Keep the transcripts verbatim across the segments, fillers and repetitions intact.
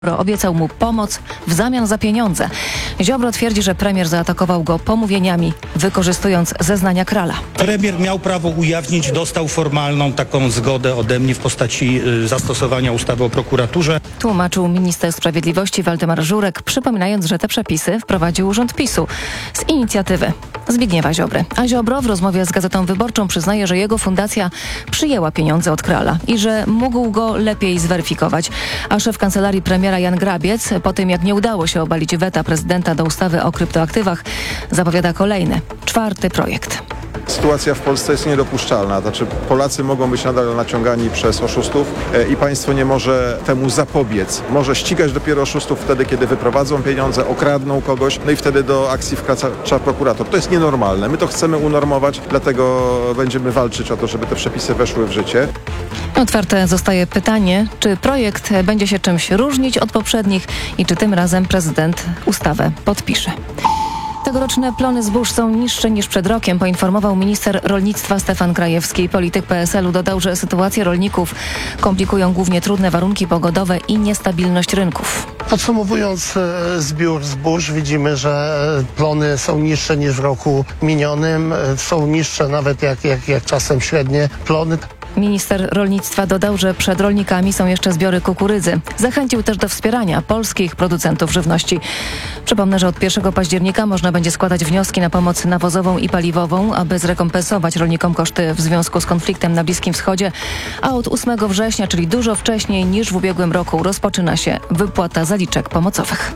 Obiecał mu pomoc w zamian za pieniądze. Ziobro twierdzi, że premier zaatakował go pomówieniami, wykorzystując zeznania Krala. Premier miał prawo ujawnić, dostał formalną taką zgodę ode mnie w postaci y, zastosowania ustawy o prokuraturze. Tłumaczył minister sprawiedliwości Waldemar Żurek, przypominając, że te przepisy wprowadził Urząd PiSu z inicjatywy Zbigniewa Ziobry. A Ziobro w rozmowie z Gazetą Wyborczą przyznaje, że jego fundacja przyjęła pieniądze od Krala i że mógł go lepiej zweryfikować. A szef kancelarii premiera Jan Grabiec, po tym jak nie udało się obalić weta prezydenta do ustawy o kryptoaktywach, zapowiada kolejny, czwarty projekt. Sytuacja w Polsce jest niedopuszczalna. Znaczy Polacy mogą być nadal naciągani przez oszustów i państwo nie może temu zapobiec. Może ścigać dopiero oszustów wtedy, kiedy wyprowadzą pieniądze, okradną kogoś, no i wtedy do akcji wkracza prokurator. To jest nienormalne. My to chcemy unormować, dlatego będziemy walczyć o to, żeby te przepisy weszły w życie. Otwarte zostaje pytanie, czy projekt będzie się czymś różnić od poprzednich i czy tym razem prezydent ustawę podpisze. Tegoroczne plony zbóż są niższe niż przed rokiem, poinformował minister rolnictwa Stefan Krajewski. Polityk P S L-u dodał, że sytuację rolników komplikują głównie trudne warunki pogodowe i niestabilność rynków. Podsumowując zbiór zbóż, widzimy, że plony są niższe niż w roku minionym, są niższe nawet jak, jak, jak czasem średnie plony. Minister rolnictwa dodał, że przed rolnikami są jeszcze zbiory kukurydzy. Zachęcił też do wspierania polskich producentów żywności. Przypomnę, że od pierwszego października można będzie składać wnioski na pomoc nawozową i paliwową, aby zrekompensować rolnikom koszty w związku z konfliktem na Bliskim Wschodzie, a od ósmego września, czyli dużo wcześniej niż w ubiegłym roku, rozpoczyna się wypłata zaliczek pomocowych.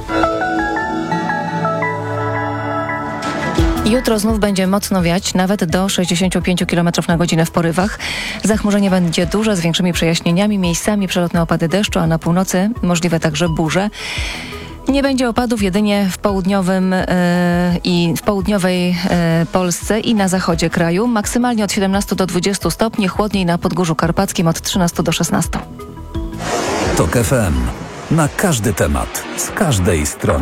Jutro znów będzie mocno wiać, nawet do sześćdziesiąt pięć kilometrów na godzinę w porywach. Zachmurzenie będzie duże, z większymi przejaśnieniami, miejscami przelotne opady deszczu, a na północy możliwe także burze. Nie będzie opadów jedynie w południowym yy, i w południowej yy, Polsce i na zachodzie kraju. Maksymalnie od siedemnastu do dwudziestu stopni, chłodniej na Podgórzu Karpackim od trzynastu do szesnastu. Tok F M. Na każdy temat, z każdej strony.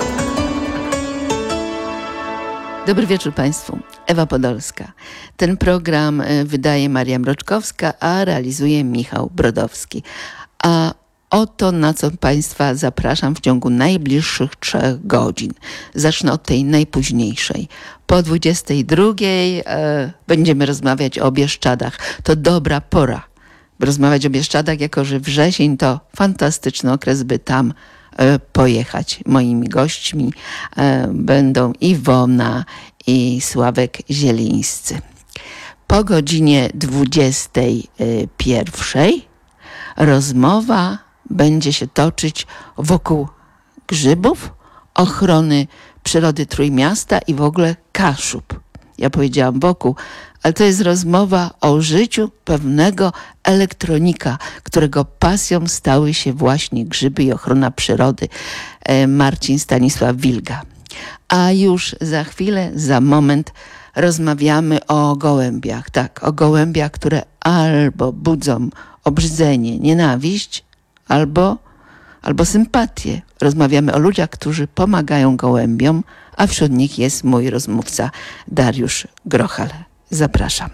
Dobry wieczór Państwu. Ewa Podolska. Ten program wydaje Maria Mroczkowska, a realizuje Michał Brodowski. A oto na co Państwa zapraszam w ciągu najbliższych trzech godzin. Zacznę od tej najpóźniejszej. Po dwudziestej drugiej e, będziemy rozmawiać o Bieszczadach. To dobra pora, by rozmawiać o Bieszczadach, jako że wrzesień to fantastyczny okres, by tam e, pojechać. Moimi gośćmi e, będą Iwona i Sławek Zielińscy. Po godzinie dwudziestej pierwszej rozmowa będzie się toczyć wokół grzybów, ochrony przyrody Trójmiasta i w ogóle Kaszub. Ja powiedziałam wokół, ale to jest rozmowa o życiu pewnego elektronika, którego pasją stały się właśnie grzyby i ochrona przyrody. Marcin Stanisław Wilga. A już za chwilę, za moment rozmawiamy o gołębiach. Tak, o gołębiach, które albo budzą obrzydzenie, nienawiść, albo, albo sympatię. Rozmawiamy o ludziach, którzy pomagają gołębiom, a wśród nich jest mój rozmówca Dariusz Grochal. Zapraszam.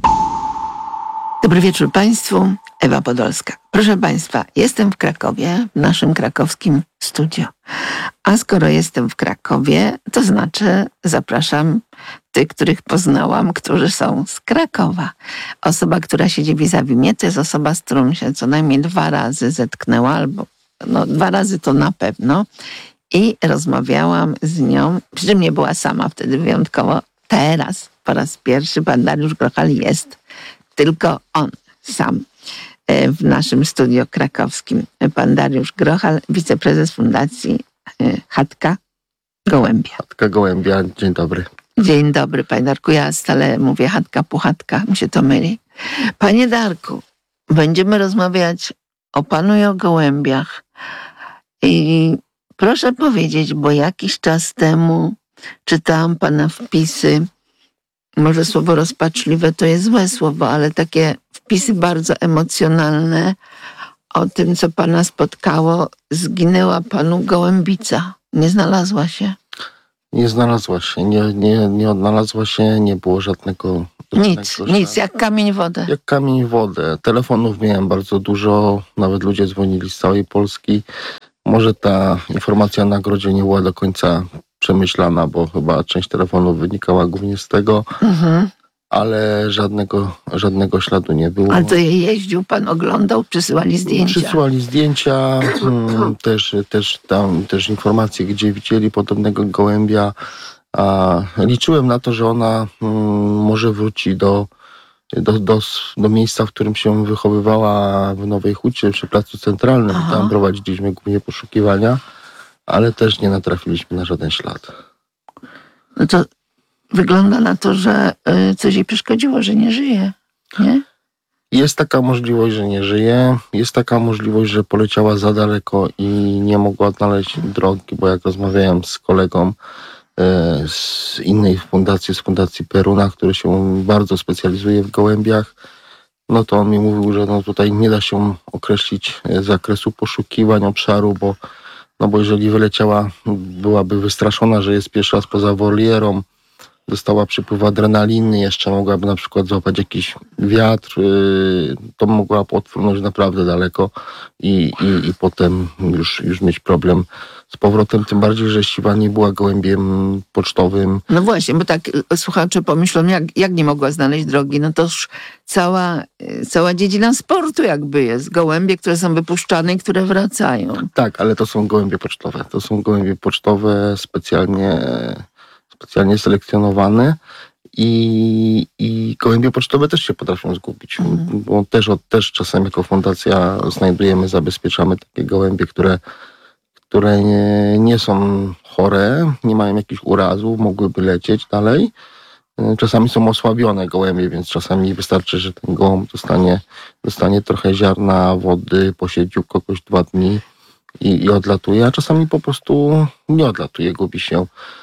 Dobry wieczór Państwu. Ewa Podolska. Proszę Państwa, jestem w Krakowie, w naszym krakowskim studio. A skoro jestem w Krakowie, to znaczy zapraszam tych, których poznałam, którzy są z Krakowa. Osoba, która siedzi vis-a-vis mnie, to jest osoba, z którą się co najmniej dwa razy zetknęła, albo no dwa razy to na pewno. I rozmawiałam z nią, przy czym nie była sama wtedy wyjątkowo. Teraz po raz pierwszy pan Dariusz Grochal jest, tylko on sam w naszym studio krakowskim. Pan Dariusz Grochal, wiceprezes Fundacji Chatka Gołębia. Chatka Gołębia, dzień dobry. Dzień dobry, panie Darku. Ja stale mówię chatka, puchatka, mi się to myli. Panie Darku, będziemy rozmawiać o panu i o gołębiach. I proszę powiedzieć, bo jakiś czas temu czytałam pana wpisy, może słowo rozpaczliwe to jest złe słowo, ale takie wpisy bardzo emocjonalne o tym, co pana spotkało. Zginęła panu gołębica. Nie znalazła się? Nie znalazła się. Nie, nie, nie odnalazła się. Nie było żadnego Nic, nic, jak kamień w wodę. Jak kamień w wodę. Telefonów miałem bardzo dużo, nawet ludzie dzwonili z całej Polski. Może ta informacja o nagrodzie nie była do końca przemyślana, bo chyba część telefonów wynikała głównie z tego, Mhm. ale żadnego, żadnego śladu nie było. Ale to jeździł pan, oglądał, przysyłali zdjęcia. Przysyłali zdjęcia, mm, też, też, tam, też informacje, gdzie widzieli podobnego gołębia. A liczyłem na to, że ona mm, może wróci do, do, do, do miejsca, w którym się wychowywała w Nowej Hucie, przy Placu Centralnym. Aha. Tam prowadziliśmy głównie poszukiwania, ale też nie natrafiliśmy na żaden ślad. No to wygląda na to, że y, coś jej przeszkodziło, że nie żyje, nie? Jest taka możliwość, że nie żyje. Jest taka możliwość, że poleciała za daleko i nie mogła odnaleźć drogi, bo jak rozmawiałem z kolegą e, z innej fundacji, z Fundacji Peruna, który się bardzo specjalizuje w gołębiach, no to on mi mówił, że no tutaj nie da się określić e, zakresu poszukiwań obszaru, bo, no bo jeżeli wyleciała, byłaby wystraszona, że jest pierwszy raz poza wolierą, dostała przypływ adrenaliny, jeszcze mogłaby na przykład złapać jakiś wiatr, yy, to mogła odfrunąć naprawdę daleko i, i, i potem już, już mieć problem z powrotem, tym bardziej, że siwa nie była gołębiem pocztowym. No właśnie, bo tak y, słuchacze pomyślą, jak, jak nie mogła znaleźć drogi, no to już cała, y, cała dziedzina sportu jakby jest. Gołębie, które są wypuszczane i które wracają. Tak, ale to są gołębie pocztowe. To są gołębie pocztowe specjalnie, specjalnie selekcjonowane i, i gołębie pocztowe też się potrafią zgubić, Mhm. bo też, też czasem jako fundacja znajdujemy, zabezpieczamy takie gołębie, które które nie, nie są chore, nie mają jakichś urazów, mogłyby lecieć dalej. Czasami są osłabione gołębie, więc czasami wystarczy, że ten gołąb dostanie, dostanie trochę ziarna, wody, posiedzi u kogoś dwa dni i, i odlatuje, a czasami po prostu nie odlatuje, gubi się.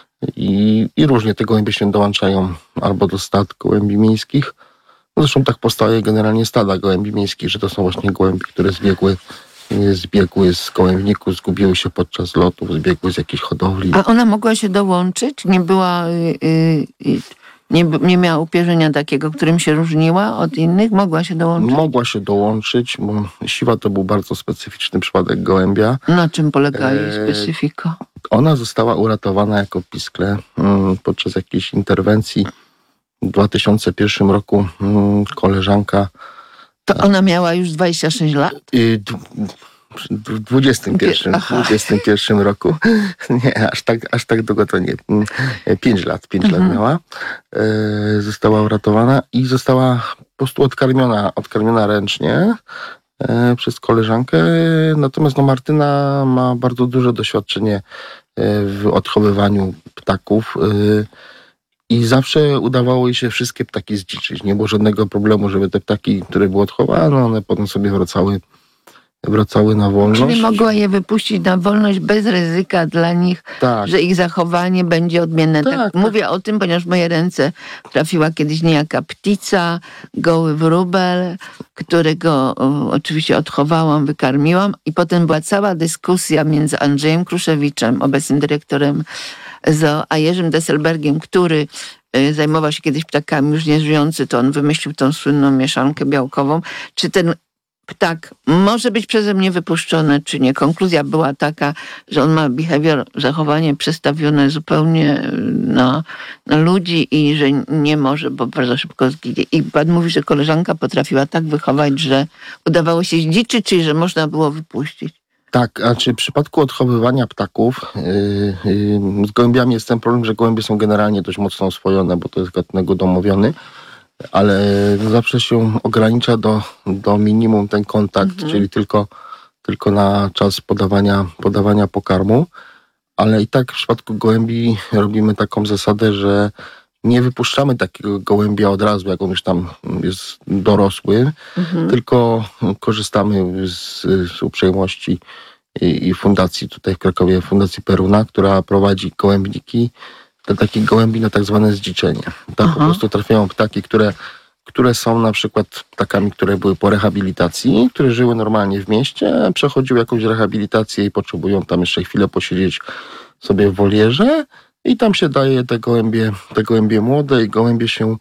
I, i różnie te gołębie się dołączają albo do stad gołębi miejskich. Zresztą tak powstaje generalnie stada gołębi miejskich, że to są właśnie gołębie, które zbiegły zbiegły z gołębników, zgubiły się podczas lotów, zbiegły z jakiejś hodowli. A ona mogła się dołączyć? Nie była, y, y, nie, nie miała upierzenia takiego, którym się różniła od innych? Mogła się dołączyć? Mogła się dołączyć, bo siwa to był bardzo specyficzny przypadek gołębia. Na czym polegała jej Eee, specyfika? Ona została uratowana jako piskle mm, podczas jakiejś interwencji w dwa tysiące pierwszym roku. Mm, koleżanka To ona miała już dwadzieścia sześć lat? y, d- w dwudziestym pierwszym, Aha. dwudziestym pierwszym roku. Nie, aż tak, aż tak długo to nie. Mm, Pięć lat, pięć Mhm. lat miała. E, została uratowana i została po prostu odkarmiona, odkarmiona ręcznie e, przez koleżankę. Natomiast no, Martyna ma bardzo duże doświadczenie e, w odchowywaniu ptaków. E, I zawsze udawało jej się wszystkie ptaki zdziczyć. Nie było żadnego problemu, żeby te ptaki, które były odchowane, one potem sobie wracały, wracały na wolność. Czyli mogła je wypuścić na wolność bez ryzyka dla nich, Tak. że ich zachowanie będzie odmienne. Tak, Tak, tak. Mówię o tym, ponieważ w moje ręce trafiła kiedyś niejaka ptica, goły wróbel, którego o, oczywiście odchowałam, wykarmiłam i potem była cała dyskusja między Andrzejem Kruszewiczem, obecnym dyrektorem zoo, a Jerzym Desselbergiem, który y, zajmował się kiedyś ptakami już nieżyjący, to on wymyślił tą słynną mieszankę białkową. Czy ten ptak może być przeze mnie wypuszczony, czy nie? Konkluzja była taka, że on ma behavior, zachowanie przestawione zupełnie na, na ludzi i że nie może, bo bardzo szybko zginie. I pan mówi, że koleżanka potrafiła tak wychować, że udawało się zdziczyć, czyli że można było wypuścić. Tak, a czy w przypadku odchowywania ptaków yy, yy, z gołębiami jest ten problem, że gołębie są generalnie dość mocno oswojone, bo to jest gatunek udomowany, ale zawsze się ogranicza do, do minimum ten kontakt, Mhm. czyli tylko, tylko na czas podawania, podawania pokarmu, ale i tak w przypadku gołębi robimy taką zasadę, że nie wypuszczamy takiego gołębia od razu, jak on już tam jest dorosły, Mhm. tylko korzystamy z, z uprzejmości i, i fundacji tutaj w Krakowie, Fundacji Peruna, która prowadzi gołębniki dla takich gołębi na tak zwane zdziczenie. Tam Aha. po prostu trafiają ptaki, które, które są na przykład ptakami, które były po rehabilitacji, które żyły normalnie w mieście, przechodziły jakąś rehabilitację i potrzebują tam jeszcze chwilę posiedzieć sobie w wolierze i tam się daje te gołębie, te gołębie młode i gołębie się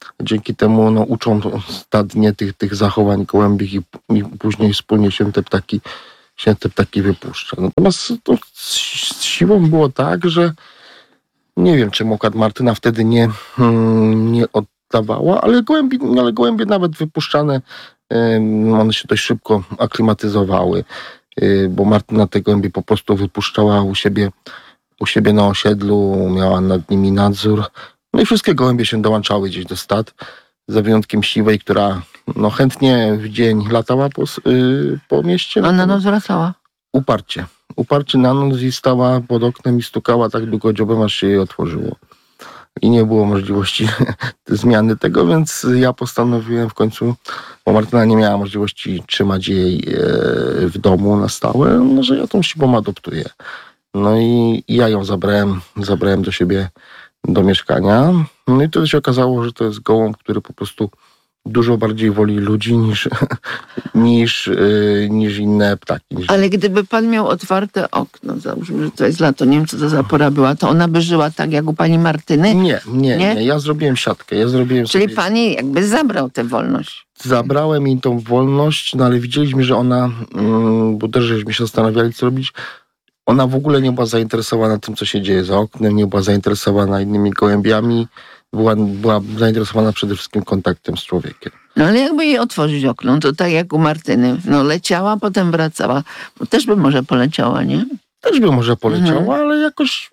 dzięki temu no, uczą stadnie tych, tych zachowań gołębich i, i później wspólnie się te ptaki, się te ptaki wypuszcza. Natomiast to z, z siłą było tak, że nie wiem, czemu akurat Martyna wtedy nie, hmm, nie oddawała, ale gołębie, ale gołębie nawet wypuszczane, um, one się dość szybko aklimatyzowały, um, bo Martyna te gołębie po prostu wypuszczała u siebie, u siebie na osiedlu, miała nad nimi nadzór. No i wszystkie gołębie się dołączały gdzieś do stad, za wyjątkiem siwej, która no, chętnie w dzień latała po, yy, po mieście. A na noc wracała? Uparcie. Uparcie na noc i stała pod oknem i stukała tak długo dziobem, aż się jej otworzyło. I nie było możliwości zmiany tego, więc ja postanowiłem w końcu, bo Martyna nie miała możliwości trzymać jej yy, w domu na stałe, no, że ja tą siwą adoptuję. No i, i ja ją zabrałem, zabrałem do siebie do mieszkania. No i wtedy się okazało, że to jest gołąb, który po prostu dużo bardziej woli ludzi niż, niż, yy, niż inne ptaki. Niż... Ale gdyby pan miał otwarte okno, załóżmy, że to jest lato, nie wiem co to za pora była, to ona by żyła tak jak u pani Martyny? Nie, nie, nie. nie. Ja zrobiłem siatkę. Ja zrobiłem Czyli sobie... pan jej jakby zabrał tę wolność. Zabrałem jej tą wolność, no ale widzieliśmy, że ona, mm, bo też żeśmy się zastanawiali, co robić. Ona w ogóle nie była zainteresowana tym, co się dzieje za oknem, nie była zainteresowana innymi gołębiami, była, była zainteresowana przede wszystkim kontaktem z człowiekiem. No ale jakby jej otworzyć okno, to tak jak u Martyny, no leciała, potem wracała, bo też by może poleciała, nie? Też by może poleciała, mhm. ale jakoś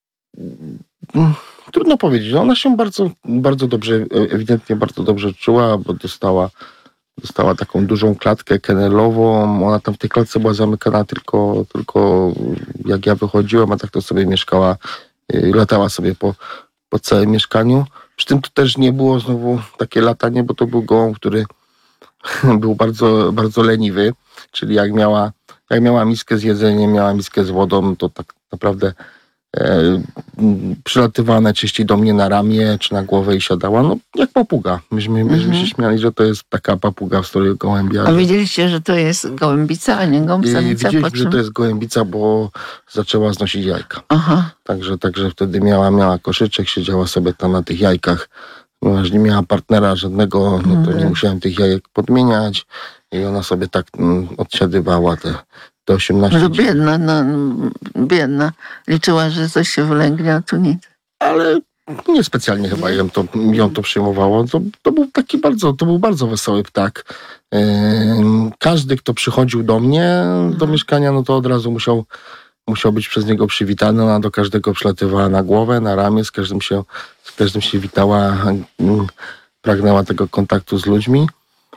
mm, trudno powiedzieć. Ona się bardzo, bardzo dobrze, ewidentnie bardzo dobrze czuła, bo dostała Dostała taką dużą klatkę kennelową. Ona tam w tej klatce była zamykana tylko, tylko jak ja wychodziłem, a tak to sobie mieszkała, latała sobie po, po całym mieszkaniu. Przy tym to też nie było znowu takie latanie, bo to był gołąb, który był bardzo, bardzo leniwy. Czyli jak miała, jak miała miskę z jedzeniem, miała miskę z wodą, to tak naprawdę e, przylatywała najczęściej do mnie na ramię czy na głowę i siadała, no jak papuga. Myśmy, myśmy mm-hmm. się śmiali, że to jest taka papuga w stroju gołębia. A wiedzieliście, że to jest gołębica, a nie gąb samica? Wiedzieliśmy, że to jest gołębica, bo zaczęła znosić jajka. Aha. Także, także wtedy miała, miała koszyczek, siedziała sobie tam na tych jajkach. Ponieważ nie miała partnera żadnego, no to nie musiałem tych jajek podmieniać i ona sobie tak mm, odsiadywała te do osiemnastu. No biedna, no, biedna. Liczyła, że coś się wylęgnie, a tu nic. Ale niespecjalnie chyba ją to, ją to przyjmowało. To, to był taki bardzo, to był bardzo wesoły ptak. Yy, każdy, kto przychodził do mnie, do mieszkania, no to od razu musiał, musiał być przez niego przywitany. Ona do każdego przylatywała na głowę, na ramię, z każdym się, z każdym się witała, yy, pragnęła tego kontaktu z ludźmi.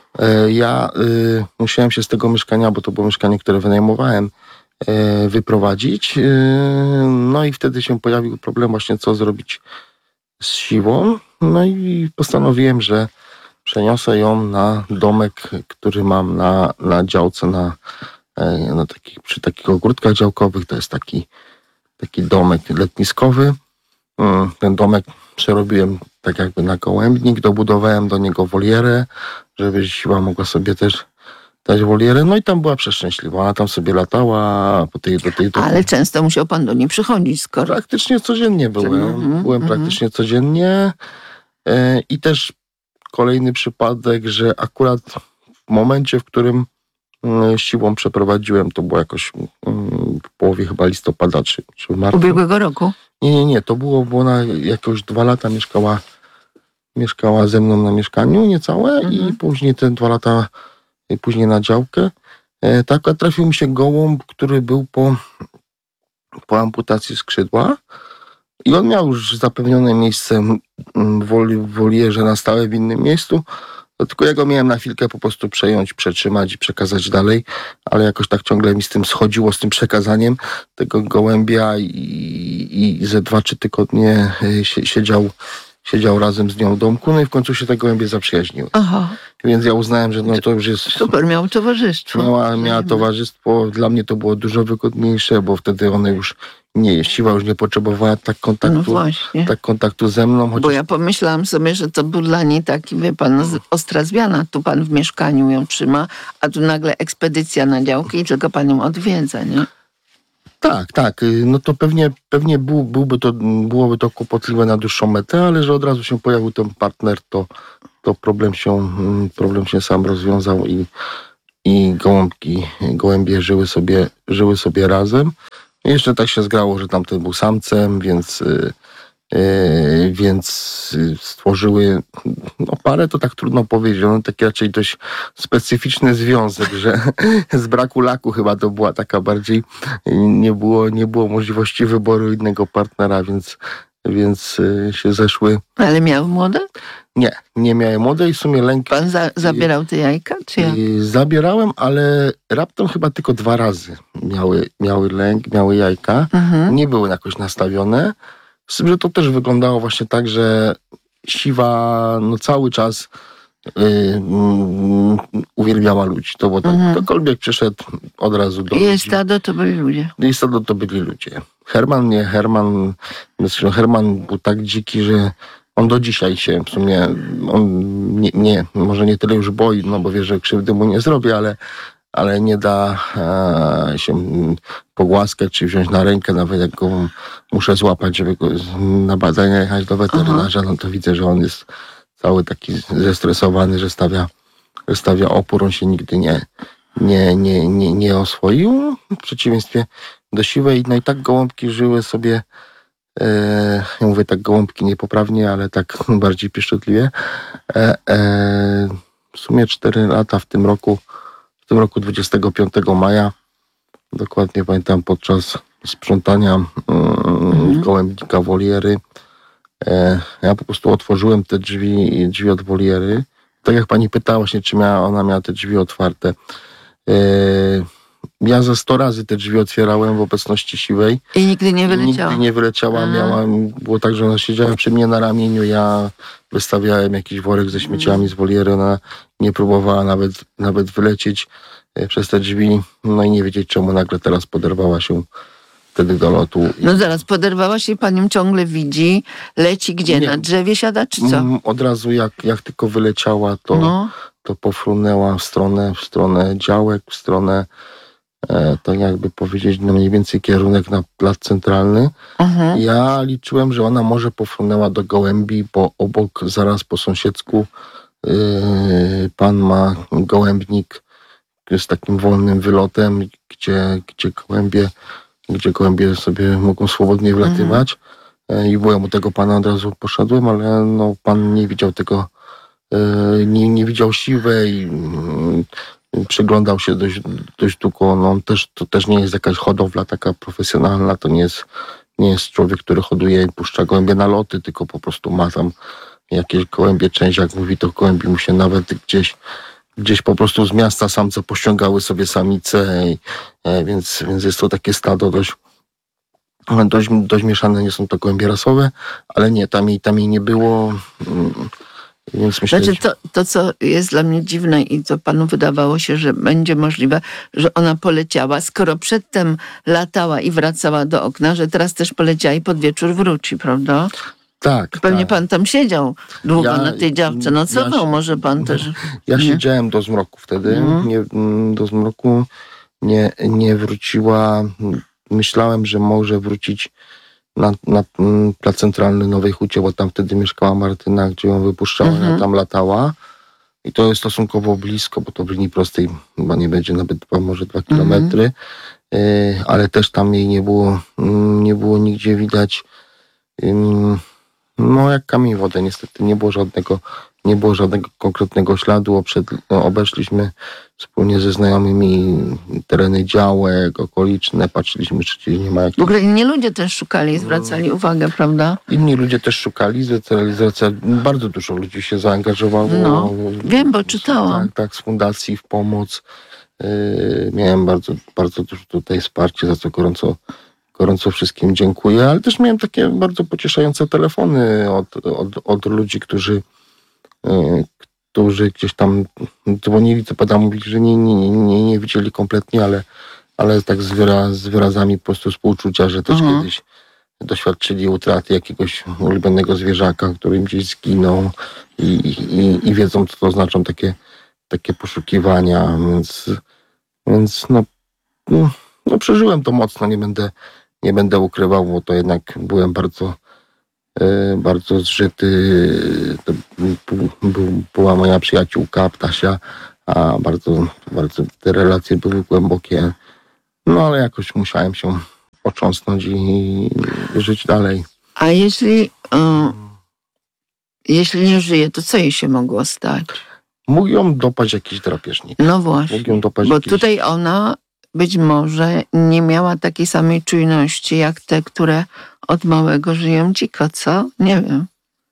Ja y, musiałem się z tego mieszkania, bo to było mieszkanie, które wynajmowałem, y, wyprowadzić. Y, no i wtedy się pojawił problem właśnie, co zrobić z siwą. No i postanowiłem, że przeniosę ją na domek, który mam na, na działce, na, na takich, przy takich ogródkach działkowych. To jest taki, taki domek letniskowy. Y, ten domek przerobiłem tak jakby na gołębnik, dobudowałem do niego wolierę, żeby siła mogła sobie też dać wolierę. No i tam była przeszczęśliwa. Ona tam sobie latała po tej, do tej... Do... Ale często musiał pan do niej przychodzić, skoro... Praktycznie codziennie byłem. Mm-hmm, byłem mm-hmm. praktycznie codziennie. E, I też kolejny przypadek, że akurat w momencie, w którym e, siłą przeprowadziłem, to było jakoś e, w połowie chyba listopada, czy, czy w marcu. Ubiegłego roku? Nie, nie, nie. To było, bo ona jakoś dwa lata mieszkała mieszkała ze mną na mieszkaniu niecałe mhm. i później te dwa lata później na działkę. E, tak, a trafił mi się gołąb, który był po, po amputacji skrzydła i on miał już zapewnione miejsce w wolierze na stałe w innym miejscu, no, tylko ja go miałem na chwilkę po prostu przejąć, przetrzymać i przekazać dalej, ale jakoś tak ciągle mi z tym schodziło, z tym przekazaniem tego gołębia i, i ze dwa, trzy tygodnie siedział Siedział razem z nią w domku, no i w końcu się te gołębie zaprzyjaźniły. Aha. Więc ja uznałem, że no to już jest... Super, miał towarzystwo. Miała, miała towarzystwo. Dla mnie to było dużo wygodniejsze, bo wtedy one już nie, siła już nie potrzebowała tak kontaktu, no właśnie. tak kontaktu ze mną. Chociaż... Bo ja pomyślałam sobie, że to był dla niej taki, wie pan, ostra zmiana. Tu pan w mieszkaniu ją trzyma, a tu nagle ekspedycja na działkę i tylko pan ją odwiedza, nie? Tak, tak. y, No to pewnie, pewnie był, byłby to, byłoby to kłopotliwe na dłuższą metę, ale że od razu się pojawił ten partner, to, to problem się, mm, problem się sam rozwiązał i, i gołąbki, gołębie żyły sobie, żyły sobie razem. I jeszcze tak się zgrało, że tamten był samcem, więc, y, y, więc y, stworzyły no parę, to tak trudno powiedzieć. No, taki raczej dość specyficzny związek, że z braku laku chyba to była taka bardziej, nie było, nie było możliwości wyboru innego partnera, więc, więc y, się zeszły. Ale miał młode? Nie, nie miałem młodej, w sumie lęk. Pan za, zabierał te jajka, czy ja? Y, Zabierałem, ale raptem chyba tylko dwa razy miały, miały lęk, miały jajka. Mhm. Nie były jakoś nastawione. Z tym, że to też wyglądało właśnie tak, że siwa no cały czas y, mm, uwielbiała ludzi. To było tak, Mhm. ktokolwiek przyszedł od razu do I jej ludzi. stado to byli ludzie. I stado to byli ludzie. Herman nie, Herman, znaczy Herman był tak dziki, że on do dzisiaj się w sumie, on nie, nie może nie tyle już boi, no bo wie, że krzywdy mu nie zrobi, ale, ale nie da e, się pogłaskać czy wziąć na rękę, nawet jak go muszę złapać, żeby go z- na badania jechać do weterynarza, no to widzę, że on jest cały taki zestresowany, że stawia, że stawia opór, on się nigdy nie, nie, nie, nie, nie oswoił, w przeciwieństwie do siwej. No i tak gołąbki żyły sobie, e, ja mówię tak gołąbki niepoprawnie, ale tak bardziej pieszczotliwie. E, e, w sumie cztery lata w tym roku, w tym roku dwudziestego piątego maja, dokładnie pamiętam, podczas sprzątania mm, gołębnika woliery, e, ja po prostu otworzyłem te drzwi, drzwi od woliery. Tak jak pani pytała właśnie, czy miała, ona miała te drzwi otwarte. E, ja ze sto razy te drzwi otwierałem w obecności siwej. I nigdy nie wyleciała. Nigdy nie wyleciała. Aha. Miałam, było tak, że ona siedziała przy mnie na ramieniu, ja wystawiałem jakiś worek ze śmieciami z woliery, ona nie próbowała nawet, nawet wylecieć e, przez te drzwi, no i nie wiedzieć czemu nagle teraz poderwała się wtedy do lotu. I, No zaraz, poderwała się, pan ją ciągle widzi, leci gdzie? Nie. Na drzewie siada, czy co? mm, od razu jak, jak tylko wyleciała, to, No. to pofrunęła w stronę, w stronę działek, w stronę e, tak jakby powiedzieć, no mniej więcej kierunek na plac centralny. Mhm. Ja liczyłem, że ona może pofrunęła do gołębi, bo obok, zaraz po sąsiedzku, yy, pan ma gołębnik z takim wolnym wylotem, gdzie, gdzie gołębie, gdzie gołębie sobie mogą swobodnie wlatywać. Yy, I byłem u tego pana, od razu poszedłem, ale no, pan nie widział tego, yy, nie, nie widział siwej, yy, przyglądał się dość, dość długo. No, on też, to też nie jest jakaś hodowla taka profesjonalna, to nie jest nie jest człowiek, który hoduje i puszcza gołębie na loty, tylko po prostu ma tam jakieś gołębie, część, jak mówi, to gołębi mu się nawet gdzieś, gdzieś po prostu z miasta samce pościągały sobie samice, i, e, więc, więc jest to takie stado dość, dość, dość mieszane, nie są to gołębie rasowe, ale nie, tam jej, tam jej nie było, mm, więc myślę, Znaczy że... to, to, co jest dla mnie dziwne i co panu wydawało się, że będzie możliwe, że ona poleciała, skoro przedtem latała i wracała do okna, że teraz też poleciała i pod wieczór wróci, prawda? Tak, Pewnie tak. pan tam siedział długo Ja- na tej działce, nocował ja się- może pan też. Ja Nie? siedziałem do zmroku wtedy, Mhm. nie, mm, do zmroku nie, nie wróciła. Myślałem, że może wrócić na, na mm, plac centralny Nowej Hucie, bo tam wtedy mieszkała Martyna, gdzie ją wypuszczała, Mhm. ona tam latała. I to jest stosunkowo blisko, bo to w linii prostej chyba nie będzie nawet dwa, może dwa kilometry. Y, ale też tam jej nie było, mm, nie było nigdzie widać. Ym, No jak kamień w wodę, niestety nie było żadnego, nie było żadnego konkretnego śladu. Oprzed, no, obeszliśmy wspólnie ze znajomymi tereny działek, okoliczne, patrzyliśmy, czy gdzieś nie ma W jakichś... ogóle inni ludzie też szukali i zwracali uwagę, prawda? Inni ludzie też szukali, zrealizacja, bardzo dużo ludzi się zaangażowało. No, wiem, bo czytałam. Tak, tak, z fundacji w pomoc. Yy, miałem bardzo, bardzo dużo tutaj wsparcie, za co gorąco Gorąco wszystkim dziękuję, ale też miałem takie bardzo pocieszające telefony od, od, od ludzi, którzy, y, którzy gdzieś tam dzwonili, co pada, mówili, że nie, nie, nie, nie widzieli kompletnie, ale, ale tak z, wyraz, z wyrazami po prostu współczucia, że też Mhm. kiedyś doświadczyli utraty jakiegoś ulubionego zwierzaka, który im gdzieś zginął i, i, i wiedzą, co to znaczą takie, takie poszukiwania, więc, więc no, no no przeżyłem to mocno, nie będę, nie będę ukrywał, bo to jednak byłem bardzo, e, bardzo zżyty. To był, był, była moja przyjaciółka, Ptasia, a bardzo, bardzo te relacje były głębokie. No ale jakoś musiałem się otrząsnąć i, i żyć dalej. A jeśli, um, jeśli nie żyje, to co jej się mogło stać? Mógł ją dopaść jakiś drapieżnik. No właśnie, Mógł ją dopaść bo jakiś... tutaj ona być może nie miała takiej samej czujności jak te, które od małego żyją dziko, co? Nie wiem.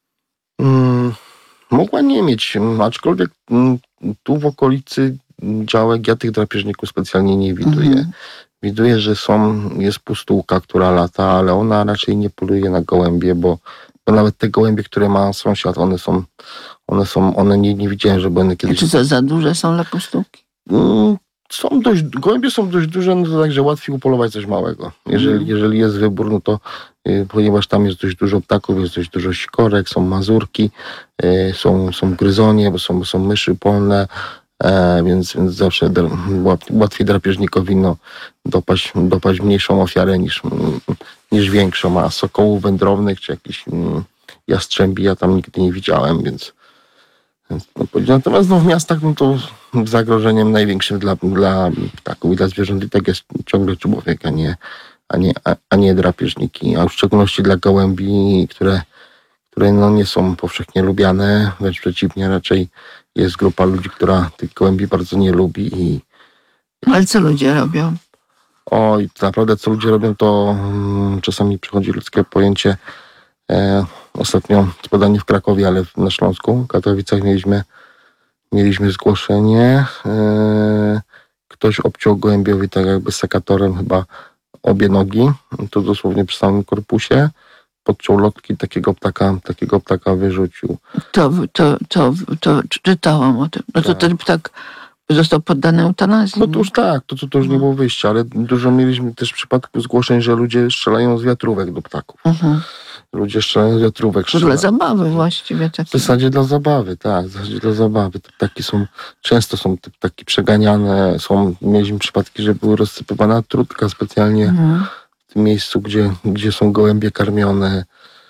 Mm, mogła nie mieć, aczkolwiek mm, tu w okolicy działek ja tych drapieżników specjalnie nie widuję. Mhm. Widuję, że są, jest pustułka, która lata, ale ona raczej nie poluje na gołębie, bo, bo nawet te gołębie, które ma sąsiad, one są, one są, one nie, nie widziałem, żeby one kiedyś... Czy co, za duże są dla pustułki? Mm, są dość, gołębie są dość duże, no to także łatwiej upolować coś małego. Jeżeli, Mhm. jeżeli jest wybór, no to y, ponieważ tam jest dość dużo ptaków, jest dość dużo sikorek, są mazurki, y, są, są gryzonie, bo są, są myszy polne, e, więc, więc zawsze dr, łatwiej drapieżnikowi no, dopaść, dopaść mniejszą ofiarę niż, niż większą. A sokołów wędrownych czy jakichś mm, jastrzębi ja tam nigdy nie widziałem, więc no, natomiast no, w miastach no, to zagrożeniem największym dla, dla ptaków i dla zwierząt i tak jest ciągle człowiek, a nie, a nie, a, a nie drapieżniki, a w szczególności dla gołębi, które, które no, nie są powszechnie lubiane, wręcz przeciwnie, raczej jest grupa ludzi, która tych gołębi bardzo nie lubi i Ale co ludzie robią? oj, naprawdę co ludzie robią, to mm, czasami przychodzi ludzkie pojęcie. E, ostatnio podanie w Krakowie, ale na Śląsku, w Katowicach mieliśmy, mieliśmy zgłoszenie. E, ktoś obciął gołębiowi tak jakby sekatorem chyba obie nogi, to dosłownie przy samym korpusie. Podciął lotki, takiego ptaka, takiego ptaka wyrzucił. To, to, to, to czytałam o tym. No to Tak. ten ptak został poddany eutanazji. No to już tak, to, to, to już nie było wyjścia, ale dużo mieliśmy też przypadków zgłoszeń, że ludzie strzelają z wiatrówek do ptaków. Mhm. Ludzie strzelają z wiatrówek. To dla strzelają. zabawy właściwie. W Takie. zasadzie dla zabawy, tak, w zasadzie dla zabawy. Te ptaki są, często są te ptaki przeganiane, są, mieliśmy przypadki, że były rozsypywana trutka specjalnie Mhm. w tym miejscu, gdzie, gdzie są gołębie karmione,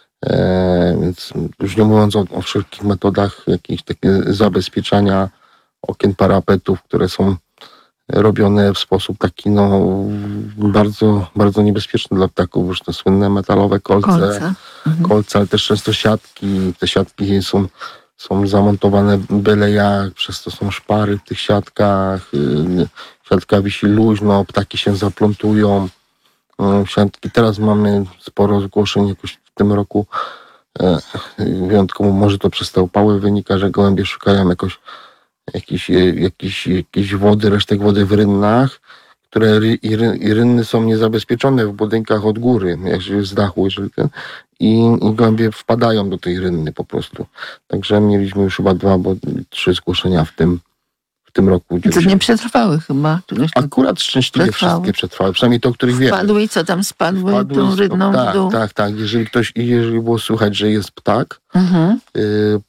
e, więc już nie mówiąc o, o wszelkich metodach jakichś takie zabezpieczania okien parapetów, które są robione w sposób taki no bardzo, bardzo niebezpieczny dla ptaków, już te słynne metalowe kolce. Kolce. Mhm. kolce, ale też często siatki. Te siatki są, są zamontowane byle jak, przez to są szpary w tych siatkach. Yy, Siatka wisi luźno, ptaki się zaplątują. Yy, Siatki. Teraz mamy sporo zgłoszeń jakoś w tym roku. Yy, Wyjątkowo może to przez te upały wynika, że gołębie szukają jakoś jakiejś, jakiejś, jakiejś wody, resztek wody w rynnach, które ry, i, ry, i rynny są niezabezpieczone w budynkach od góry, jeżeli z dachu, jeżeli ten, i, i gołębie wpadają do tej rynny po prostu. Także mieliśmy już chyba dwa, bo trzy zgłoszenia w tym, w tym roku. I to nie przetrwały chyba. Czegoś tak Akurat szczęśliwie przetrwały. wszystkie przetrwały, przynajmniej to, o których wiemy. Spadły i co tam spadły? Wpadły Tą z- rydną w tak, dół? tak, tak. Jeżeli ktoś, jeżeli było słychać, że jest ptak, Mhm. y,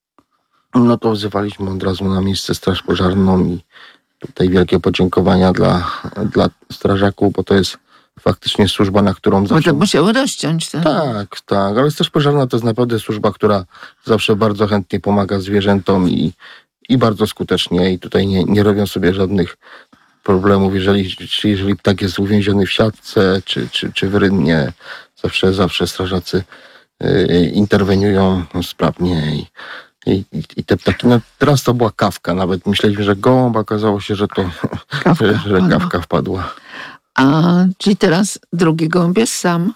no to wzywaliśmy od razu na miejsce straż pożarną i tutaj wielkie podziękowania dla, dla strażaków, bo to jest faktycznie służba, na którą Bo zawsze... to musiały rozciąć. To. Tak, tak, ale straż pożarna to jest naprawdę służba, która zawsze bardzo chętnie pomaga zwierzętom i, i bardzo skutecznie i tutaj nie, nie robią sobie żadnych problemów, jeżeli, czy jeżeli ptak jest uwięziony w siatce, czy, czy, czy w rynnie, zawsze, zawsze strażacy y, interweniują sprawnie i I, i, I te ptaki, no teraz to była kawka, nawet myśleliśmy, że gołąb, okazało się, że to Kawka że, że wpadła. kawka wpadła. A czyli teraz drugi gołąb jest sam.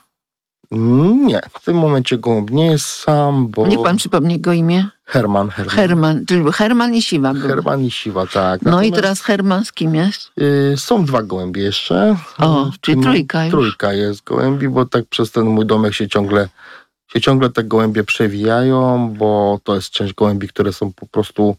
Nie, w tym momencie gołąb nie jest sam, bo Niech pan przypomni go imię. Herman, Herman. Herman, czyli Herman i Siwa był. Herman i Siwa, tak. No i Natomiast, teraz Herman z kim jest? y, są dwa gołębie jeszcze. O, W czyli tym- trójka już. Trójka jest gołębi, bo tak przez ten mój domek się ciągle się ciągle te gołębie przewijają, bo to jest część gołębi, które są po prostu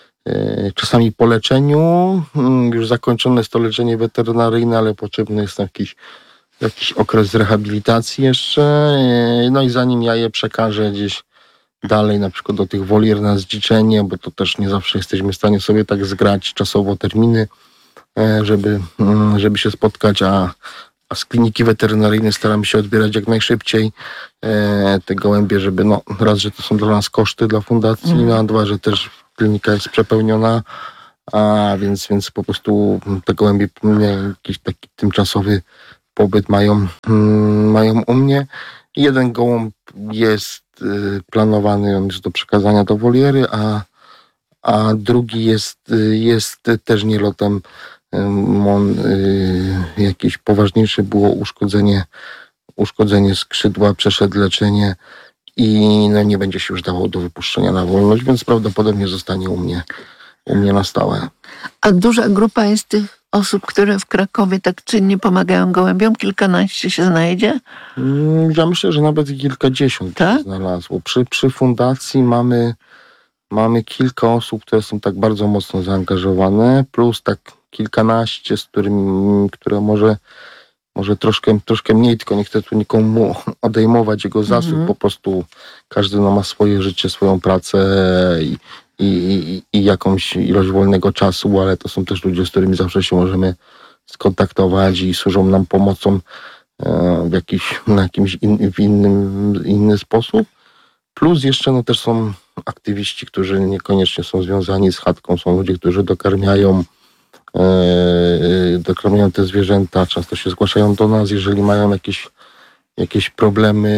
y, czasami po leczeniu, y, już zakończone jest to leczenie weterynaryjne, ale potrzebny jest jakiś, jakiś okres rehabilitacji jeszcze, y, no i zanim ja je przekażę gdzieś dalej, na przykład do tych wolier na zdziczenie, bo to też nie zawsze jesteśmy w stanie sobie tak zgrać czasowo terminy, e, żeby, mm, żeby się spotkać, a, a z kliniki weterynaryjnej staramy się odbierać jak najszybciej e, te gołębie, żeby no raz, że to są dla nas koszty dla fundacji, mm. a dwa, że też klinika jest przepełniona, a więc, więc po prostu te gołębie jakiś taki tymczasowy pobyt mają, mm, mają u mnie. Jeden gołąb jest y, planowany, on jest do przekazania do woliery, a, a drugi jest, y, jest też nielotem. On, y, jakieś poważniejsze było uszkodzenie, uszkodzenie skrzydła, przeszedł leczenie i no, nie będzie się już dało do wypuszczenia na wolność, więc prawdopodobnie zostanie u mnie, u mnie na stałe. A duża grupa jest tych osób, które w Krakowie tak czynnie pomagają gołębiom? Kilkanaście się znajdzie? Ja myślę, że nawet kilkadziesiąt tak? się znalazło. Przy, przy fundacji mamy, mamy kilka osób, które są tak bardzo mocno zaangażowane, plus tak kilkanaście, z którymi, które może, może troszkę, troszkę mniej, tylko nie chcę tu nikomu odejmować jego zasług, mm-hmm. po prostu każdy no, ma swoje życie, swoją pracę i, i, i, i jakąś ilość wolnego czasu, ale to są też ludzie, z którymi zawsze się możemy skontaktować i służą nam pomocą e, w jakiś, na jakimś in, w innym, inny sposób. Plus jeszcze no, też są aktywiści, którzy niekoniecznie są związani z chatką, są ludzie, którzy dokarmiają dokarmiają te zwierzęta, często się zgłaszają do nas, jeżeli mają jakieś, jakieś problemy,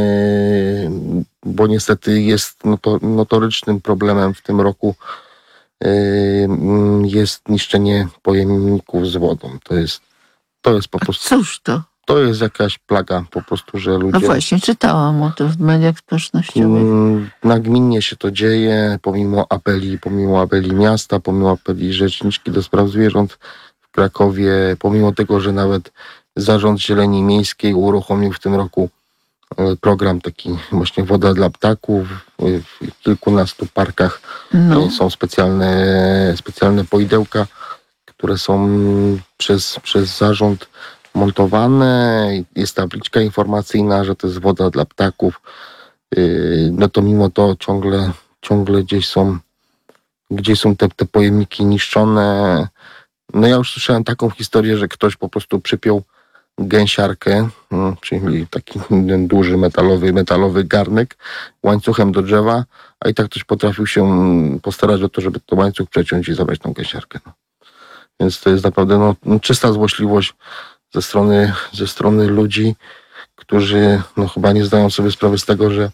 bo niestety jest notorycznym problemem w tym roku jest niszczenie pojemników z wodą. To jest, to jest po prostu... Cóż to? To jest jakaś plaga po prostu, że ludzie... No właśnie, czytałam o tym w mediach społecznościowych. Nagminnie się to dzieje, pomimo apeli, pomimo apeli miasta, pomimo apeli rzeczniczki do spraw zwierząt w Krakowie, pomimo tego, że nawet Zarząd Zieleni Miejskiej uruchomił w tym roku program taki właśnie Woda dla ptaków. W kilkunastu parkach no. są specjalne, specjalne poidełka, które są przez, przez zarząd montowane, jest tabliczka informacyjna, że to jest woda dla ptaków, no to mimo to ciągle, ciągle gdzieś są, gdzieś są te, te pojemniki niszczone. No ja już słyszałem taką historię, że ktoś po prostu przypiął gęsiarkę, czyli taki duży metalowy, metalowy garnek łańcuchem do drzewa, a i tak ktoś potrafił się postarać o to, żeby to łańcuch przeciąć i zabrać tą gęsiarkę. No. Więc to jest naprawdę no, czysta złośliwość ze strony, ze strony ludzi, którzy no, chyba nie zdają sobie sprawy z tego, że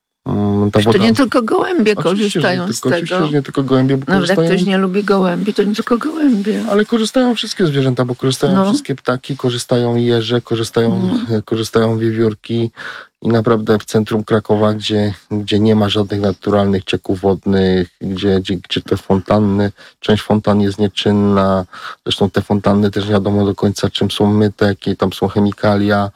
um, ta woda... To nie tylko gołębie oczywiście, korzystają nie z tylko, tego. Oczywiście, że nie tylko gołębie, bo Nawet korzystają... jak ktoś nie lubi gołębi, to nie tylko gołębie. Ale korzystają wszystkie zwierzęta, bo korzystają no. wszystkie ptaki, korzystają jeże, korzystają, mm. korzystają wiewiórki i naprawdę w centrum Krakowa, gdzie, gdzie nie ma żadnych naturalnych cieków wodnych, gdzie, gdzie, gdzie te fontanny, część fontan jest nieczynna, zresztą te fontanny też nie wiadomo do końca czym są myte, jakie tam są chemikalia,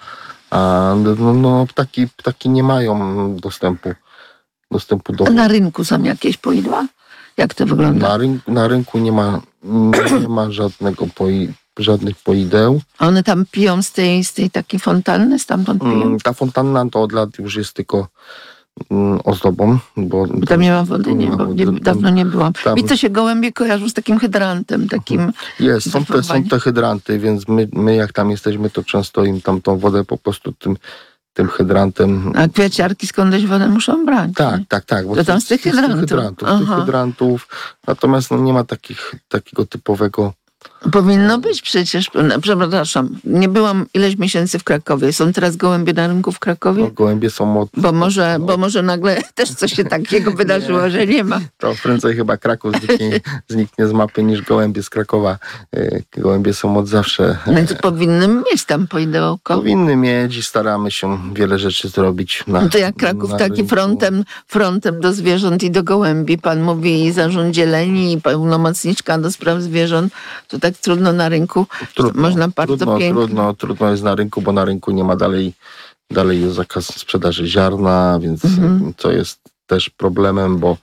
a no, no ptaki, ptaki nie mają dostępu, dostępu do... A na rynku są jakieś poidła? Jak to wygląda? Na, rynku, na rynku nie ma, nie ma żadnego poi, żadnych poideł. A one tam piją z tej, z tej takiej fontanny? Stamtąd piją? Ta fontanna to od lat już jest tylko mm, ozdobą. Bo Bo tam nie ma wody, nie, bo nie, dawno nie byłam. Tam, I to się gołębie kojarzą z takim hydrantem, takim... Jest, są te, są te hydranty, więc my, my jak tam jesteśmy, to często im tam tą wodę po prostu tym tym hydrantem. A kwiaciarki skądś wodę muszą brać? Tak, nie? tak, tak. Bo to tam z tych hydrantów. hydrantów, tych hydrantów. Natomiast no, nie ma takich, takiego typowego... Powinno być przecież. Przepraszam, nie byłam ileś miesięcy w Krakowie. Są teraz gołębie na rynku w Krakowie? No, gołębie są od... Bo może, no. bo może nagle też coś się takiego wydarzyło, nie. że nie ma. To prędzej chyba Kraków zniknie, zniknie z mapy niż gołębie z Krakowa. Gołębie są od zawsze. No to powinny mieć tam poidełko. Powinny mieć i staramy się wiele rzeczy zrobić. Na, no to jak Kraków taki rynku. frontem, frontem do zwierząt i do gołębi. Pan mówi i Zarząd Zieleni, i pełnomocniczka do spraw zwierząt. To tak trudno na rynku. Trudno, Można bardzo trudno, pięknie. Trudno, trudno jest na rynku, bo na rynku nie ma dalej, dalej jest zakaz sprzedaży ziarna, więc mhm. to jest też problemem, bo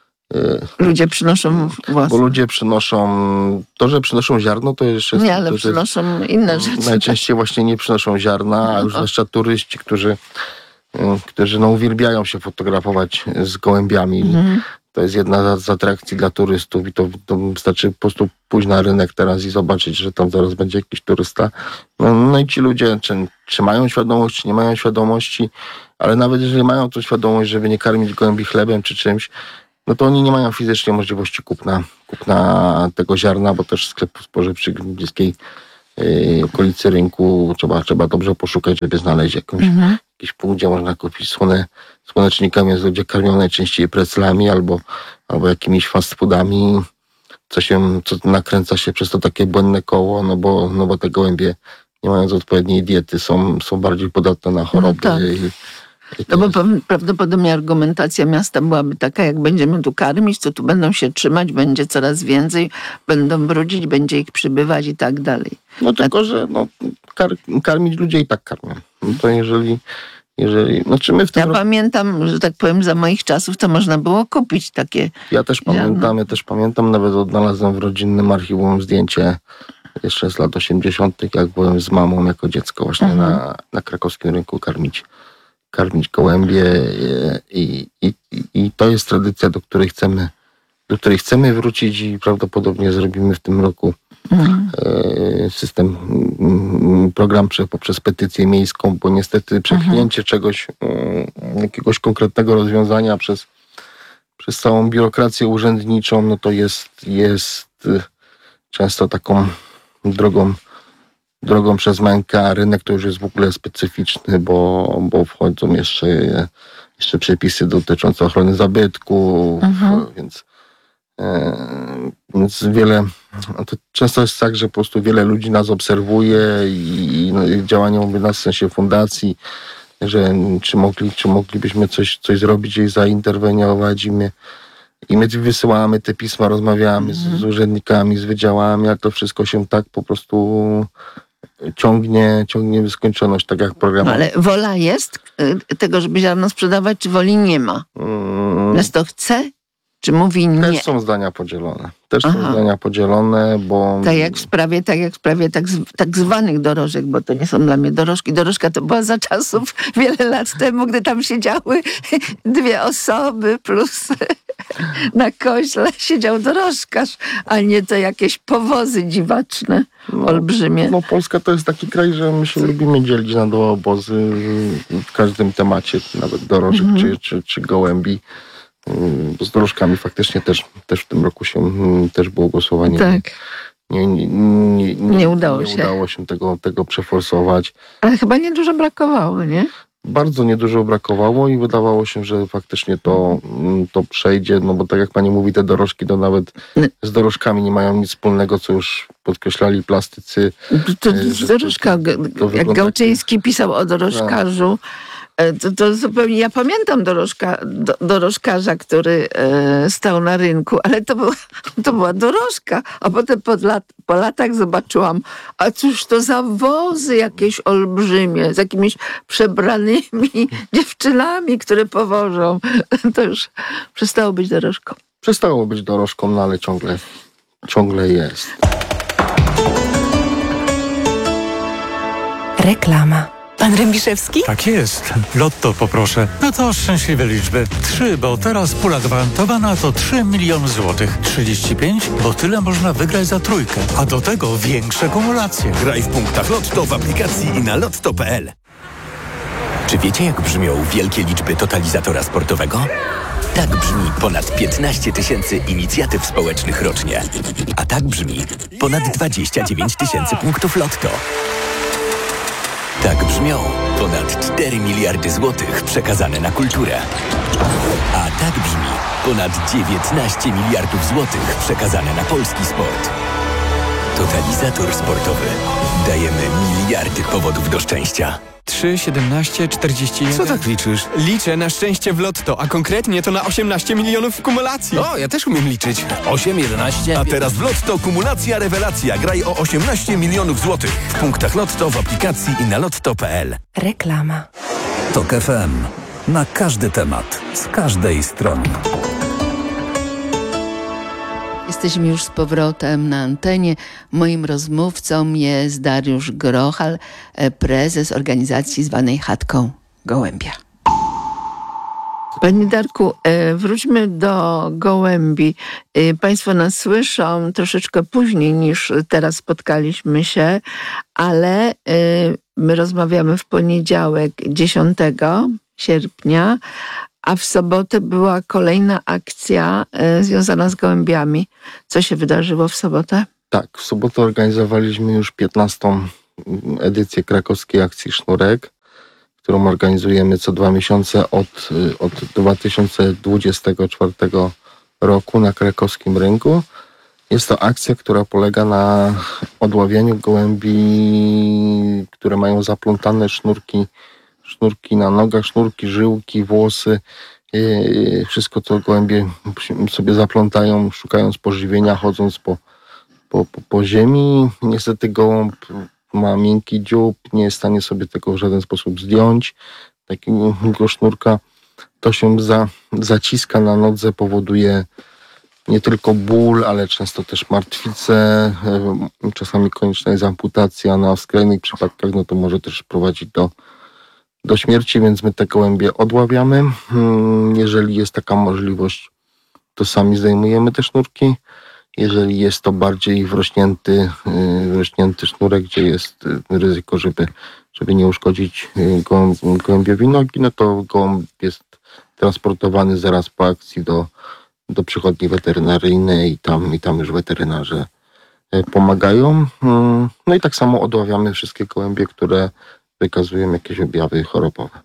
y, ludzie przynoszą własne. Bo ludzie przynoszą, to, że przynoszą ziarno, to jeszcze jest... Nie, ale to przynoszą jest, inne rzeczy. Najczęściej właśnie nie przynoszą ziarna, a już zwłaszcza turyści, którzy którzy no, uwielbiają się fotografować z gołębiami. Mhm. To jest jedna z atrakcji dla turystów i to, to wystarczy po prostu pójść na rynek teraz i zobaczyć, że tam zaraz będzie jakiś turysta. No, no i ci ludzie, czy, czy mają świadomość, czy nie mają świadomości, ale nawet jeżeli mają tą świadomość, żeby nie karmić gołębi chlebem czy czymś, no to oni nie mają fizycznie możliwości kupna, kupna tego ziarna, bo też sklepów spożywczych w bliskiej yy, okolicy rynku trzeba, trzeba dobrze poszukać, żeby znaleźć jakąś, mhm. jakiś punkt, gdzie można kupić słone, słonecznikami, jest ludzie karmią najczęściej preclami albo, albo jakimiś fast foodami, co się, co nakręca się przez to takie błędne koło, no bo, no bo te gołębie, nie mając odpowiedniej diety, są, są bardziej podatne na choroby. No tak. i, No bo prawdopodobnie argumentacja miasta byłaby taka, jak będziemy tu karmić, to tu będą się trzymać, będzie coraz więcej, będą brudzić, będzie ich przybywać i tak dalej. No tylko, że no, kar, karmić ludzie i tak karmią. No to jeżeli, jeżeli, znaczy my w tym Ja roku, pamiętam, że tak powiem, za moich czasów to można było kupić takie. ja też pamiętam, ja też pamiętam, nawet odnalazłem w rodzinnym archiwum zdjęcie jeszcze z lat osiemdziesiątych, jak byłem z mamą jako dziecko właśnie mhm. na, na krakowskim rynku karmić karmić gołębie i, i, i to jest tradycja, do której chcemy, do której chcemy wrócić i prawdopodobnie zrobimy w tym roku mhm. system, program poprzez petycję miejską, bo niestety przepchnięcie mhm. czegoś, jakiegoś konkretnego rozwiązania przez, przez całą biurokrację urzędniczą, no to jest, jest często taką drogą drogą przez mękę, a rynek to już jest w ogóle specyficzny, bo, bo wchodzą jeszcze, jeszcze przepisy dotyczące ochrony zabytków, mhm. więc, e, więc wiele, to często jest tak, że po prostu wiele ludzi nas obserwuje i, no, i działania mówię nas w sensie fundacji, że czy, mogli, czy moglibyśmy coś, coś zrobić i zainterweniować i my I my wysyłamy te pisma, rozmawiamy mhm. z, z urzędnikami, z wydziałami, a to wszystko się tak po prostu ciągnie, ciągnie w skończoność, tak jak program. No, ale wola jest tego, żeby ziarno sprzedawać, czy woli nie ma? Hmm. Miasto chce, czy mówi nie? Też są zdania podzielone. Też Aha. są zdania podzielone, bo... Tak jak w sprawie, tak jak w sprawie tak, z, tak zwanych dorożek, bo to nie są dla mnie dorożki. Dorożka to była za czasów wiele lat temu, gdy tam siedziały dwie osoby plus na koźle siedział dorożkarz, a nie te jakieś powozy dziwaczne, no, olbrzymie. No Polska to jest taki kraj, że my się lubimy dzielić na dwa obozy w każdym temacie, nawet dorożek mm-hmm. czy, czy, czy gołębi. Bo z dorożkami faktycznie też, też w tym roku się też było głosowanie. Tak. Nie, nie, nie, nie, nie udało nie się. udało się tego, tego przeforsować. Ale chyba niedużo brakowało, nie? Bardzo niedużo brakowało i wydawało się, że faktycznie to, to przejdzie, no bo tak jak pani mówi, te dorożki to nawet z dorożkami nie mają nic wspólnego, co już podkreślali plastycy. To, to dorożka, to, to jak Gałczyński pisał o dorożkarzu, To, to zupełnie, ja pamiętam dorożka, do, dorożkarza, który e, stał na rynku, ale to była, to była dorożka, a potem po, lat, po latach zobaczyłam, a cóż to za wozy jakieś olbrzymie, z jakimiś przebranymi dziewczynami, które powożą. To już przestało być dorożką. Przestało być dorożką, no ale ciągle, ciągle jest. Reklama. Pan Rębiszewski? Tak jest. Lotto poproszę. No to szczęśliwe liczby. Trzy, bo teraz pula gwarantowana to trzy miliony złotych. trzydzieści pięć, bo tyle można wygrać za trójkę. A do tego większe kumulacje. Graj w punktach Lotto w aplikacji i na lotto kropka p l. Czy wiecie, jak brzmią wielkie liczby totalizatora sportowego? Tak brzmi ponad piętnaście tysięcy inicjatyw społecznych rocznie. A tak brzmi ponad dwadzieścia dziewięć tysięcy punktów Lotto. Tak brzmią ponad cztery miliardy złotych przekazane na kulturę. A tak brzmi ponad dziewiętnaście miliardów złotych przekazane na polski sport. Totalizator sportowy. Dajemy miliardy powodów do szczęścia. trzy, siedemnaście, czterdzieści jeden. Co tak liczysz? Liczę na szczęście w Lotto, a konkretnie to na osiemnaście milionów w kumulacji. O, ja też umiem liczyć. osiem, jedenaście. A teraz w Lotto kumulacja rewelacja. Graj o osiemnaście milionów złotych. W punktach Lotto, w aplikacji i na lotto kropka p l. Reklama. Tok F M. Na każdy temat, z każdej strony. Jesteśmy już z powrotem na antenie. Moim rozmówcą jest Dariusz Grochal, prezes organizacji zwanej Chatką Gołębia. Panie Darku, wróćmy do gołębi. Państwo nas słyszą troszeczkę później niż teraz spotkaliśmy się, ale my rozmawiamy w poniedziałek dziesiątego sierpnia, a w sobotę była kolejna akcja związana z gołębiami. Co się wydarzyło w sobotę? Tak, w sobotę organizowaliśmy już piętnastą edycję krakowskiej akcji Sznurek, którą organizujemy co dwa miesiące od, od dwa tysiące dwudziestego czwartego roku na krakowskim rynku. Jest to akcja, która polega na odławianiu gołębi, które mają zaplątane sznurki, sznurki na nogach, sznurki, żyłki, włosy. Wszystko to gołębie sobie zaplątają, szukając pożywienia, chodząc po, po, po, po ziemi. Niestety gołąb ma miękki dziób, nie jest w stanie sobie tego w żaden sposób zdjąć. Takiego sznurka to się za, zaciska na nodze, powoduje nie tylko ból, ale często też martwicę. Czasami konieczna jest amputacja, na skrajnych przypadkach no to może też prowadzić do, do śmierci, więc my te gołębie odławiamy. Jeżeli jest taka możliwość, to sami zdejmujemy te sznurki. Jeżeli jest to bardziej wrośnięty, wrośnięty sznurek, gdzie jest ryzyko, żeby, żeby nie uszkodzić gołęb, gołębiowi nogi, no to gołąb jest transportowany zaraz po akcji do, do przychodni weterynaryjnej i tam, i tam już weterynarze pomagają. No i tak samo odławiamy wszystkie gołębie, które wykazują jakieś objawy chorobowe.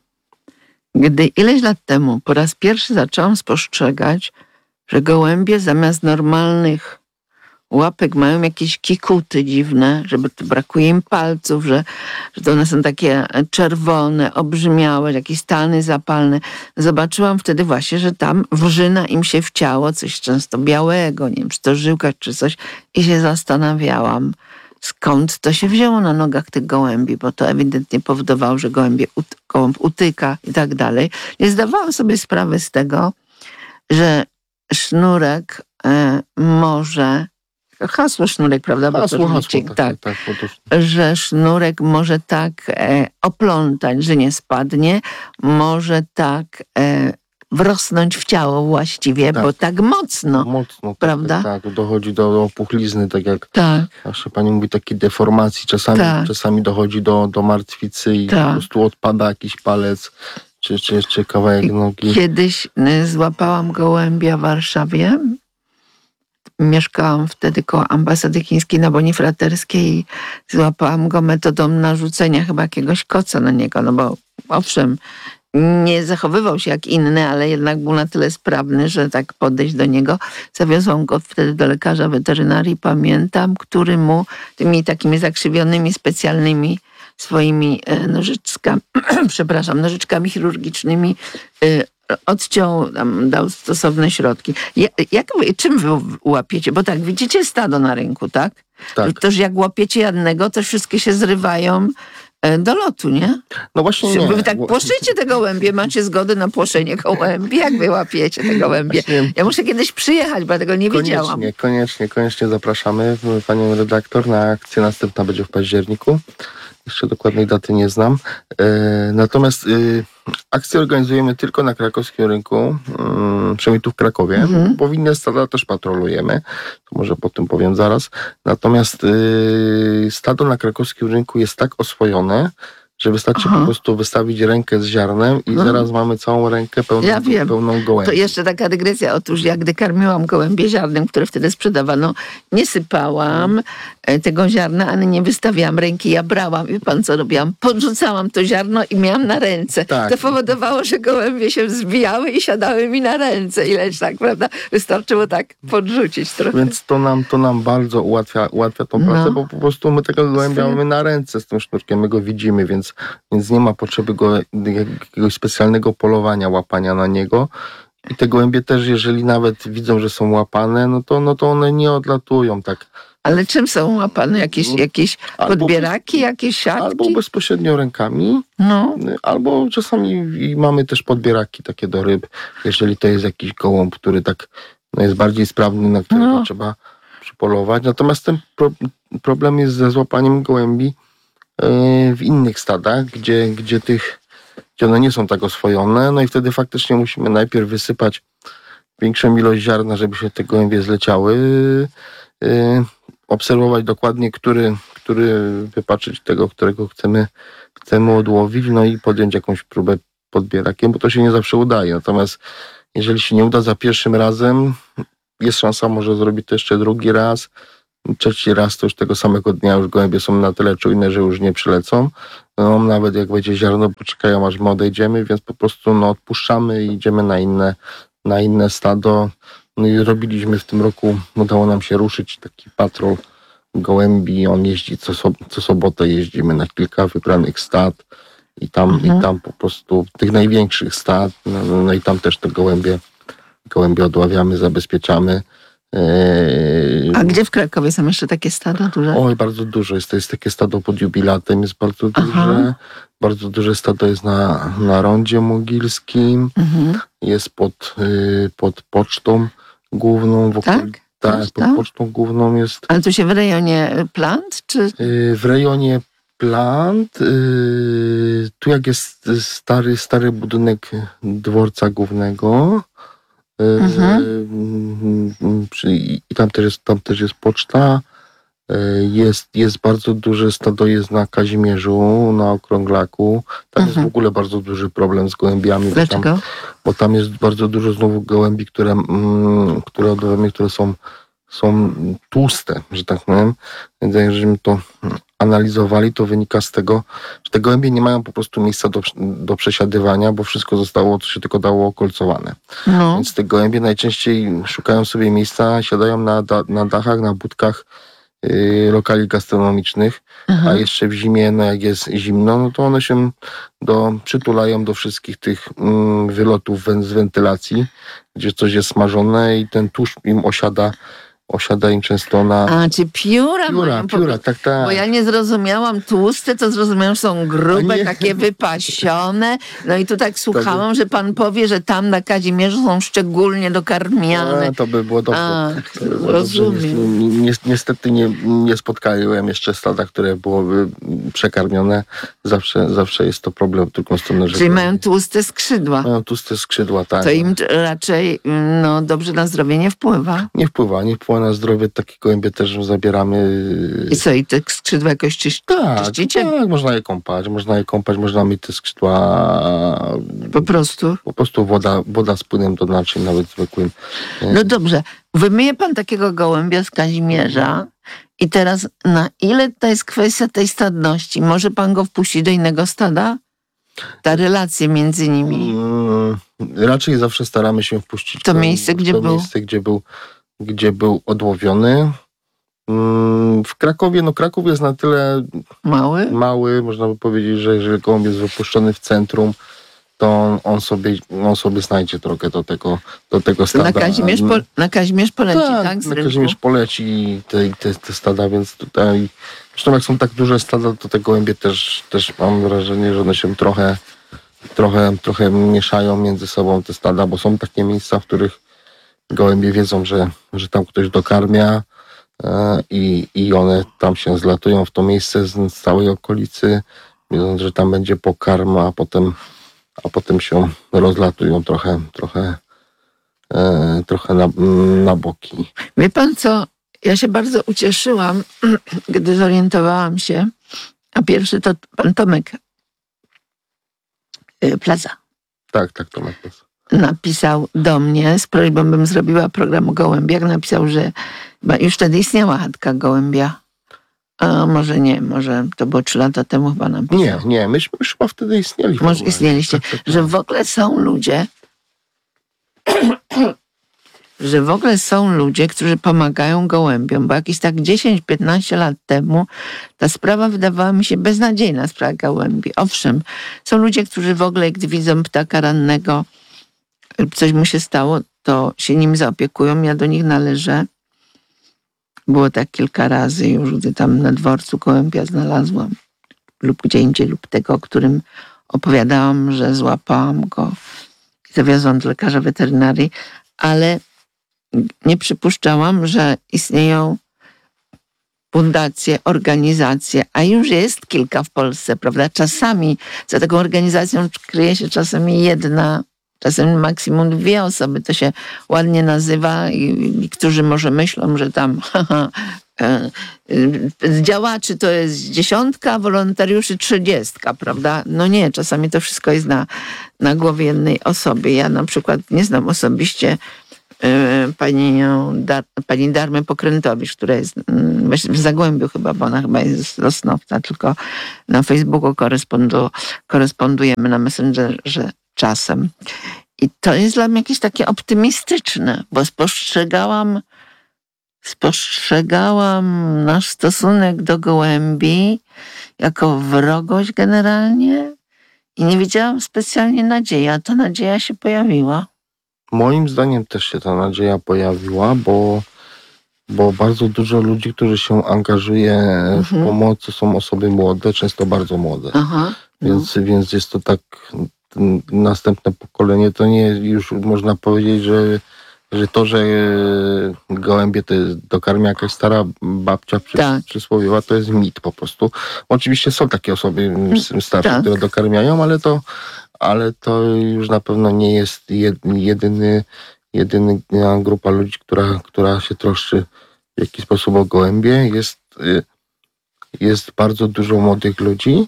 Gdy ileś lat temu po raz pierwszy zaczęłam spostrzegać, że gołębie zamiast normalnych łapek mają jakieś kikuty dziwne, żeby to brakuje im palców, że, że to one są takie czerwone, obrzmiałe, jakieś stany zapalne. Zobaczyłam wtedy właśnie, że tam wrzyna im się w ciało, coś często białego, nie wiem, czy to żyłka, czy coś, i się zastanawiałam, skąd to się wzięło na nogach tych gołębi, bo to ewidentnie powodowało, że gołębie, gołąb utyka i tak dalej. Nie zdawałam sobie sprawy z tego, że sznurek e, może, hasło sznurek, prawda? Bo hasło, to hasło, tak, tak, tak, tak, to... że sznurek może tak e, oplątać, że nie spadnie, może tak e, wrosnąć w ciało właściwie, tak, bo tak mocno, mocno prawda? Tak, tak, dochodzi do opuchlizny, tak jak tak. Nasza pani mówi, takiej deformacji, czasami, tak. czasami dochodzi do, do martwicy i tak. po prostu odpada jakiś palec, Czy, czy, czy kawałek nogi. Kiedyś złapałam gołębia w Warszawie. Mieszkałam wtedy koło ambasady chińskiej na Bonifraterskiej i złapałam go metodą narzucenia chyba jakiegoś koca na niego, no bo owszem, nie zachowywał się jak inny, ale jednak był na tyle sprawny, że tak podejść do niego. Zawiozłam go wtedy do lekarza weterynarii, pamiętam, który mu tymi takimi zakrzywionymi, specjalnymi swoimi nożyczkami, przepraszam, nożyczkami chirurgicznymi odciął, tam dał stosowne środki. Jak, jak wy, czym wy łapiecie? Bo tak, widzicie stado na rynku, tak? Tak. Toż jak łapiecie jednego, to wszystkie się zrywają do lotu, nie? No właśnie nie. Wy tak płoszycie te gołębie, macie zgodę na płoszenie gołębi? Jak wy łapiecie te gołębie? Właśnie... Ja muszę kiedyś przyjechać, bo ja tego nie koniecznie, widziałam. Koniecznie, koniecznie zapraszamy panią redaktor na akcję. Następna będzie w październiku. Jeszcze dokładnej daty nie znam. E, natomiast e, akcję organizujemy tylko na krakowskim rynku, e, przynajmniej tu w Krakowie, mhm. bo w inne stada też patrolujemy. To może po tym powiem zaraz. Natomiast e, stado na krakowskim rynku jest tak oswojone, że wystarczy Aha. po prostu wystawić rękę z ziarnem i no. zaraz mamy całą rękę pełną, ja wiem. pełną gołębi. To jeszcze taka dygresja. Otóż jak gdy karmiłam gołębie ziarnem, które wtedy sprzedawano, nie sypałam hmm. tego ziarna, ale nie wystawiałam ręki. Ja brałam i pan co robiłam? Podrzucałam to ziarno i miałam na ręce. Tak. To powodowało, że gołębie się zbijały i siadały mi na ręce. Ileś tak, prawda? Wystarczyło tak podrzucić trochę. Więc to nam, to nam bardzo ułatwia, ułatwia tą pracę, no. bo po prostu my tego gołębia mamy na ręce z tym sznurkiem, my go widzimy, więc Więc nie ma potrzeby go, jakiegoś specjalnego polowania, łapania na niego. I te gołębie też, jeżeli nawet widzą, że są łapane, no to, no to one nie odlatują tak. Ale czym są łapane? Jakieś, jakieś albo, podbieraki, jakieś siatki? Albo bezpośrednio rękami, no. albo czasami mamy też podbieraki takie do ryb, jeżeli to jest jakiś gołąb, który tak no jest bardziej sprawny, na którego no. trzeba przypolować. Natomiast ten pro, problem jest ze złapaniem gołębi w innych stadach, gdzie, gdzie tych gdzie one nie są tak oswojone, no i wtedy faktycznie musimy najpierw wysypać większą ilość ziarna, żeby się te gołębie zleciały, yy, obserwować dokładnie, który, który wypatrzyć tego, którego chcemy, chcemy odłowić, no i podjąć jakąś próbę podbierakiem, bo to się nie zawsze udaje. Natomiast jeżeli się nie uda za pierwszym razem, jest szansa może zrobić to jeszcze drugi raz, trzeci raz to już tego samego dnia już gołębie są na tyle czujne, że już nie przylecą. No, nawet jak będzie ziarno, poczekają aż my odejdziemy, więc po prostu no, odpuszczamy i idziemy na inne, na inne stado. No i robiliśmy w tym roku, udało nam się ruszyć taki patrol gołębi. On jeździ co, so, co sobotę, jeździmy na kilka wybranych stad i tam, mhm. i tam po prostu tych największych stad, no, no i tam też te gołębie, gołębie odławiamy, zabezpieczamy. A gdzie w Krakowie są jeszcze takie stada duże? Oj, bardzo dużo jest. To jest takie stado pod jubilatem, jest bardzo duże. Aha. Bardzo duże stado jest na, na rondzie mogilskim. Mhm. Jest pod, y, pod pocztą główną. W okol... Tak? Tak, pod tak? pocztą główną jest. Ale to się w rejonie Plant? Czy... Y, w rejonie Plant. Y, tu jak jest stary, stary budynek dworca głównego. Mhm. I tam też jest, tam też jest poczta. Jest, jest bardzo duże stado, jest na Kazimierzu, na Okrąglaku. Tam mhm. jest w ogóle bardzo duży problem z gołębiami. Dlaczego? Bo tam, bo tam jest bardzo dużo znowu gołębi, które, mm, które odławiamy, które są, są tłuste, że tak powiem. Więc jeżeli to analizowali, to wynika z tego, że te gołębie nie mają po prostu miejsca do, do przesiadywania, bo wszystko zostało, co się tylko dało, okolcowane. No. Więc te gołębie najczęściej szukają sobie miejsca, siadają na, da, na dachach, na budkach yy, lokali gastronomicznych, Aha. a jeszcze w zimie, no jak jest zimno, no to one się do, przytulają do wszystkich tych mm, wylotów z wentylacji, gdzie coś jest smażone i ten tłuszcz im osiada Osiada im często na... A, czy pióra Pióra, mają pióra, tak, tak. Bo ja nie zrozumiałam, tłuste, to zrozumiałam, że są grube, takie wypasione. No i tu tak słuchałam, tak, że pan powie, że tam na Kazimierzu są szczególnie dokarmiane. A, to by było dobrze. A, to by było rozumiem. Dobrze. Ni, niestety nie, nie spotkałem jeszcze stada, które byłoby przekarmione. Zawsze, zawsze jest to problem w drugą stronę. Czyli mają tłuste skrzydła. Mają tłuste skrzydła, tak. To im raczej no, dobrze na zdrowie nie wpływa. Nie wpływa, nie wpływa na zdrowie. Takie gołębie też zabieramy. I co, i te skrzydła jakoś czyś, tak, czyścicie? Tak, można je kąpać, można je kąpać, można mieć te skrzydła po prostu? Po prostu woda, woda z płynem do naczyń, nawet zwykłym. No dobrze, wymyje pan takiego gołębia z Kazimierza i teraz na ile to jest kwestia tej stadności? Może pan go wpuścić do innego stada? Ta relacja między nimi? Hmm, raczej zawsze staramy się wpuścić to miejsce, gdzie to był. miejsce, gdzie był gdzie był odłowiony. W Krakowie, no Kraków jest na tyle mały, mały można by powiedzieć, że jeżeli gołąb jest wypuszczony w centrum, to on, on, sobie, on sobie znajdzie drogę do tego, do tego stada. Na Kazimierz, po, na Kazimierz poleci, tak? tak na Kazimierz poleci te, te, te stada, więc tutaj zresztą jak są tak duże stada, to te gołębie też, też mam wrażenie, że one się trochę, trochę, trochę mieszają między sobą te stada, bo są takie miejsca, w których gołębie wiedzą, że, że tam ktoś dokarmia e, i, i one tam się zlatują w to miejsce z, z całej okolicy, wiedząc, że tam będzie pokarm, a potem, a potem się rozlatują trochę, trochę, e, trochę na, na boki. Wie pan co, ja się bardzo ucieszyłam, gdy zorientowałam się, a pierwszy to pan Tomek Plaza. Tak, tak, Tomek Plaza. Napisał do mnie z prośbą, bym zrobiła program o gołębiach. Napisał, że już wtedy istniała chatka gołębia. A może nie, może to było trzy lata temu chyba napisał. Nie, nie, myśmy już chyba wtedy istnieli. Może istnieliście. Tak, tak, tak. Że w ogóle są ludzie, że w ogóle są ludzie, którzy pomagają gołębiom, bo jakieś tak dziesięć piętnaście lat temu ta sprawa wydawała mi się beznadziejna, sprawa gołębi. Owszem, są ludzie, którzy w ogóle, gdy widzą ptaka rannego, coś mu się stało, to się nim zaopiekują. Ja do nich należę. Było tak kilka razy już, gdy tam na dworcu gołębia znalazłam lub gdzie indziej, lub tego, o którym opowiadałam, że złapałam go i zawiozłam do lekarza weterynarii, ale nie przypuszczałam, że istnieją fundacje, organizacje, a już jest kilka w Polsce, prawda? Czasami za taką organizacją kryje się czasami jedna, czasem maksimum dwie osoby. To się ładnie nazywa i niektórzy może myślą, że tam haha, z działaczy to jest dziesiątka, wolontariuszy trzydziestka, prawda? No nie, czasami to wszystko jest na, na głowie jednej osoby. Ja na przykład nie znam osobiście pani, Dar, pani Darmy Pokrętowicz, która jest w Zagłębiu chyba, bo ona chyba jest z Sosnowca, tylko na Facebooku korespondu, korespondujemy na Messengerze czasem. I to jest dla mnie jakieś takie optymistyczne, bo spostrzegałam spostrzegałam nasz stosunek do gołębi jako wrogość generalnie i nie widziałam specjalnie nadziei, a ta nadzieja się pojawiła. Moim zdaniem też się ta nadzieja pojawiła, bo, bo bardzo dużo ludzi, którzy się angażuje w mhm. pomoc, to są osoby młode, często bardzo młode. Aha, no. Więc, więc jest to tak, następne pokolenie, to nie już można powiedzieć, że że to, że gołębie to jest, dokarmia jakaś stara babcia przys, tak. przysłowiowa, to jest mit po prostu. Oczywiście są takie osoby starsze, tak. które dokarmiają, ale to, ale to już na pewno nie jest jedyny, jedyna grupa ludzi, która, która się troszczy w jakiś sposób o gołębie. Jest, jest bardzo dużo młodych ludzi.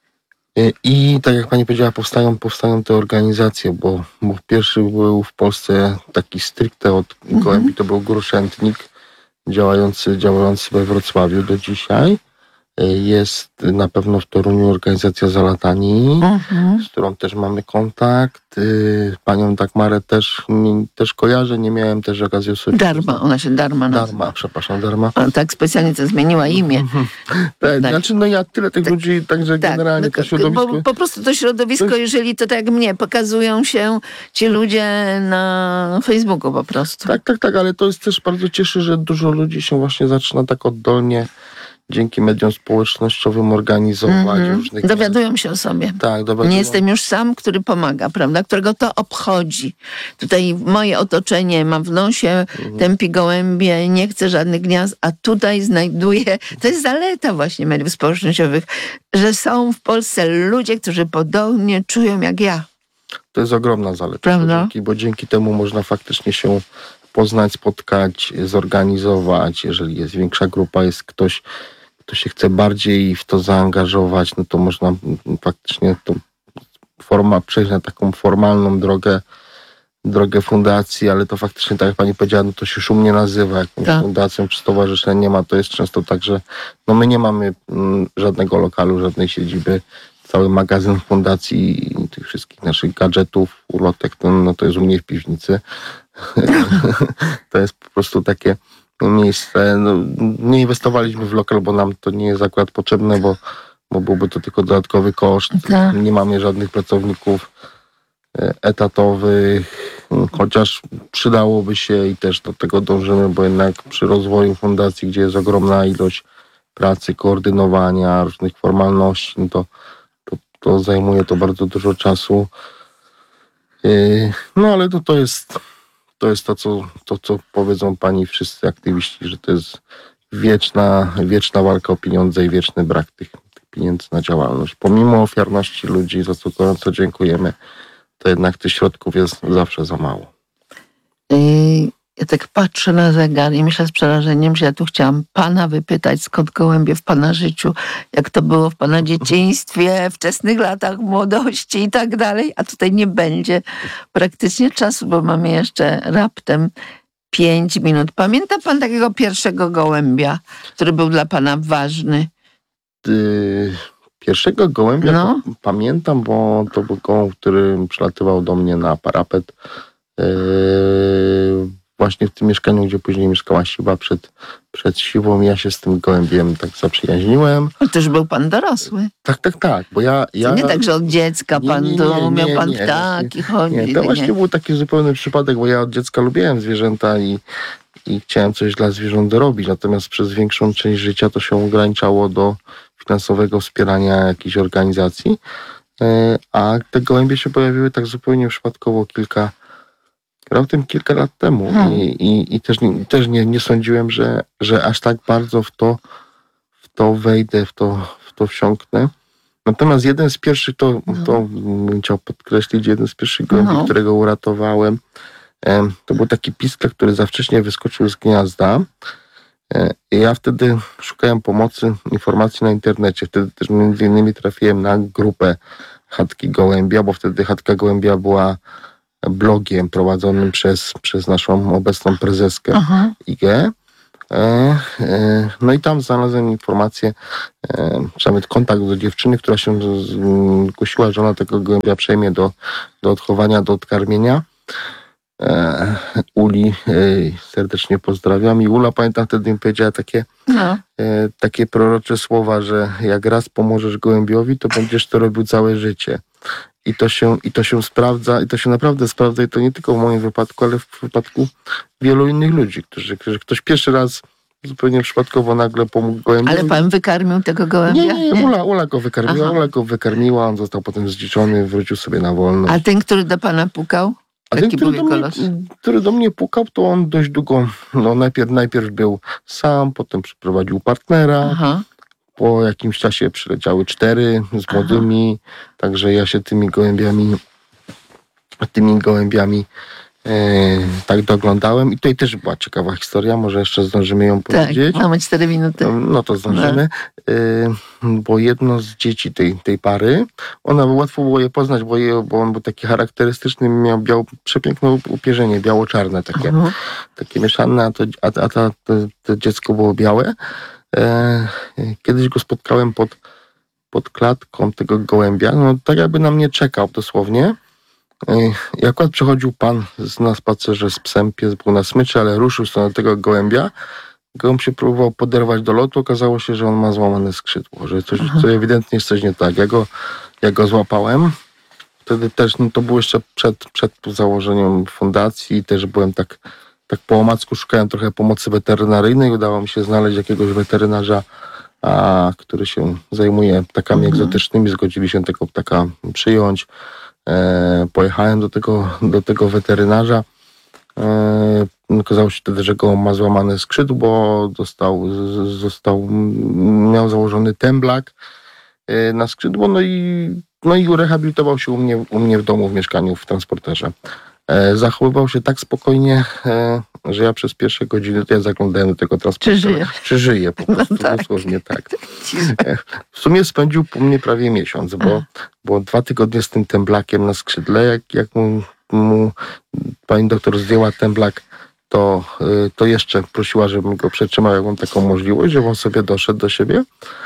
I tak jak pani powiedziała, powstają, powstają te organizacje, bo, bo pierwszy był w Polsce taki stricte od gołębi, to był Gruszętnik działający, działający we Wrocławiu do dzisiaj. Jest na pewno w Toruniu organizacja Zalatani, uh-huh. z którą też mamy kontakt. Panią Dagmarę też, też kojarzę, nie miałem też okazji usłyszeć. Darma, ona się Darma nazywa. Darma, przepraszam, Darma. A tak specjalnie to zmieniła imię. tak, tak, znaczy no ja tyle tych tak, ludzi, także tak, generalnie no, to środowisko... Bo po prostu to środowisko, to... jeżeli to tak jak mnie, pokazują się ci ludzie na Facebooku po prostu. Tak, tak, tak, ale to jest też bardzo cieszy, że dużo ludzi się właśnie zaczyna tak oddolnie dzięki mediom społecznościowym organizować. Mm-hmm. Różnych... Dowiadują się o sobie. Tak, dowiadują. Nie jestem już sam, który pomaga, prawda? Którego to obchodzi. Tutaj moje otoczenie ma w nosie, mm-hmm. tępi gołębie, nie chce żadnych gniazd, a tutaj znajduje, to jest zaleta właśnie mediów społecznościowych, że są w Polsce ludzie, którzy podobnie czują jak ja. To jest ogromna zaleta. Prawda? Bo dzięki, bo dzięki temu można faktycznie się poznać, spotkać, zorganizować. Jeżeli jest większa grupa, jest ktoś, kto się chce bardziej w to zaangażować, no to można faktycznie tą forma, przejść na taką formalną drogę, drogę fundacji, ale to faktycznie, tak jak pani powiedziała, no to się szumnie nazywa jakąś tak. fundacją czy stowarzyszeniem, a to jest często tak, że no my nie mamy mm, żadnego lokalu, żadnej siedziby. Cały magazyn fundacji i tych wszystkich naszych gadżetów, ulotek, to, no to jest u mnie w piwnicy. To jest po prostu takie miejsce. No, nie inwestowaliśmy w lokal, bo nam to nie jest akurat potrzebne, bo, bo byłby to tylko dodatkowy koszt. Tak. Nie mamy żadnych pracowników etatowych, chociaż przydałoby się i też do tego dążymy, bo jednak przy rozwoju fundacji, gdzie jest ogromna ilość pracy, koordynowania, różnych formalności, no to, to, to zajmuje to bardzo dużo czasu. No ale to, to jest to jest to, co, to, co powiedzą pani wszyscy aktywiści, że to jest wieczna, wieczna walka o pieniądze i wieczny brak tych, tych pieniędzy na działalność. Pomimo ofiarności ludzi, za co gorąco dziękujemy, to jednak tych środków jest zawsze za mało. Ja tak patrzę na zegar i myślę z przerażeniem, że ja tu chciałam pana wypytać, skąd gołębie w pana życiu, jak to było w pana dzieciństwie, wczesnych latach młodości i tak dalej, a tutaj nie będzie praktycznie czasu, bo mamy jeszcze raptem pięć minut. Pamięta pan takiego pierwszego gołębia, który był dla pana ważny? Yy, pierwszego gołębia no. pamiętam, bo to był gołąb, który przylatywał do mnie na parapet. Yy, właśnie w tym mieszkaniu, gdzie później mieszkała Siwa przed, przed Siwą, ja się z tym gołębiem tak zaprzyjaźniłem. Ale też był pan dorosły. Tak, tak, tak, bo ja... ja... nie tak, że od dziecka pan nie, nie, nie, nie, miał pan nie, ptaki, chodzi. Nie, to właśnie nie. był taki zupełny przypadek, bo ja od dziecka lubiłem zwierzęta i, i chciałem coś dla zwierząt robić, natomiast przez większą część życia to się ograniczało do finansowego wspierania jakiejś organizacji, a te gołębie się pojawiły tak zupełnie przypadkowo kilka Raptem kilka lat temu hmm. i, i, i też, też nie, nie sądziłem, że, że aż tak bardzo w to to wejdę, w to, w to wsiąknę. Natomiast jeden z pierwszych, to, no. to bym chciał podkreślić, jeden z pierwszych gołębi, no. którego uratowałem, to był taki piskler, który za wcześnie wyskoczył z gniazda. I ja wtedy szukałem pomocy, informacji na internecie. Wtedy też między innymi trafiłem na grupę Chatki Gołębia, bo wtedy Chatka Gołębia była blogiem prowadzonym przez, przez naszą obecną prezeskę Aha. I G. No i tam znalazłem informację, przynajmniej kontakt do dziewczyny, która się zgłosiła, że ona tego gołębia przejmie do, do odchowania, do odkarmienia. Uli serdecznie pozdrawiam. I Ula, pamiętam, wtedy mi powiedziała takie, no. takie prorocze słowa, że jak raz pomożesz gołębiowi, to będziesz to robił całe życie. I to się, i to się sprawdza, i to się naprawdę sprawdza, i to nie tylko w moim wypadku, ale w wypadku wielu innych ludzi, którzy, którzy ktoś pierwszy raz zupełnie przypadkowo nagle pomógł gołębiowi. Ale pan wykarmił tego gołębia? Nie, nie, nie. Ula, Ula go wykarmiła, Aha. Ula go wykarmiła, on został potem zdziczony, wrócił sobie na wolność. A ten, który do pana pukał? A ten, który do, mnie, który do mnie pukał, to on dość długo, no najpierw, najpierw był sam, potem przyprowadził partnera. Aha. Po jakimś czasie przyleciały cztery z młodymi, Aha. także ja się tymi gołębiami, tymi gołębiami e, tak doglądałem. I tutaj też była ciekawa historia, może jeszcze zdążymy ją powiedzieć. Tak, mamy cztery minuty. No, no to zdążymy, no. E, bo jedno z dzieci tej, tej pary, ona łatwo było je poznać, bo, je, bo on był taki charakterystyczny, miał biał, przepiękne upierzenie, biało-czarne takie, Aha. takie mieszane, a to, a, a to, to, to dziecko było białe. E, kiedyś go spotkałem pod, pod klatką tego gołębia, no tak jakby na mnie czekał dosłownie. E, I akurat przechodził pan z, na spacerze z psem, pies był na smyczy, ale ruszył w stronę tego gołębia. Gołąb się próbował poderwać do lotu, okazało się, że on ma złamane skrzydło, że coś, co ewidentnie jest coś nie tak. Ja go, ja go złapałem. Wtedy też, no to było jeszcze przed, przed założeniem fundacji i też byłem tak Tak po omacku szukałem trochę pomocy weterynaryjnej. Udało mi się znaleźć jakiegoś weterynarza, a, który się zajmuje ptakami mhm. egzotycznymi. Zgodzili się tego ptaka przyjąć. E, pojechałem do tego, do tego weterynarza. E, okazało się wtedy, że go ma złamane skrzydło, dostał, z, został, miał założony temblak e, na skrzydło, no i, no i rehabilitował się u mnie, u mnie w domu, w mieszkaniu, w transporterze. Zachowywał się tak spokojnie, że ja przez pierwsze godziny to ja zaglądałem do tego transportu. Czy żyje? Czy żyje, po prostu, no tak. dosłownie tak. W sumie spędził po mnie prawie miesiąc, bo, bo dwa tygodnie z tym temblakiem na skrzydle, jak, jak mu, mu pani doktor zdjęła temblak, to, to jeszcze prosiła, żebym go przetrzymał, jak mam taką możliwość, żeby on sobie doszedł do siebie.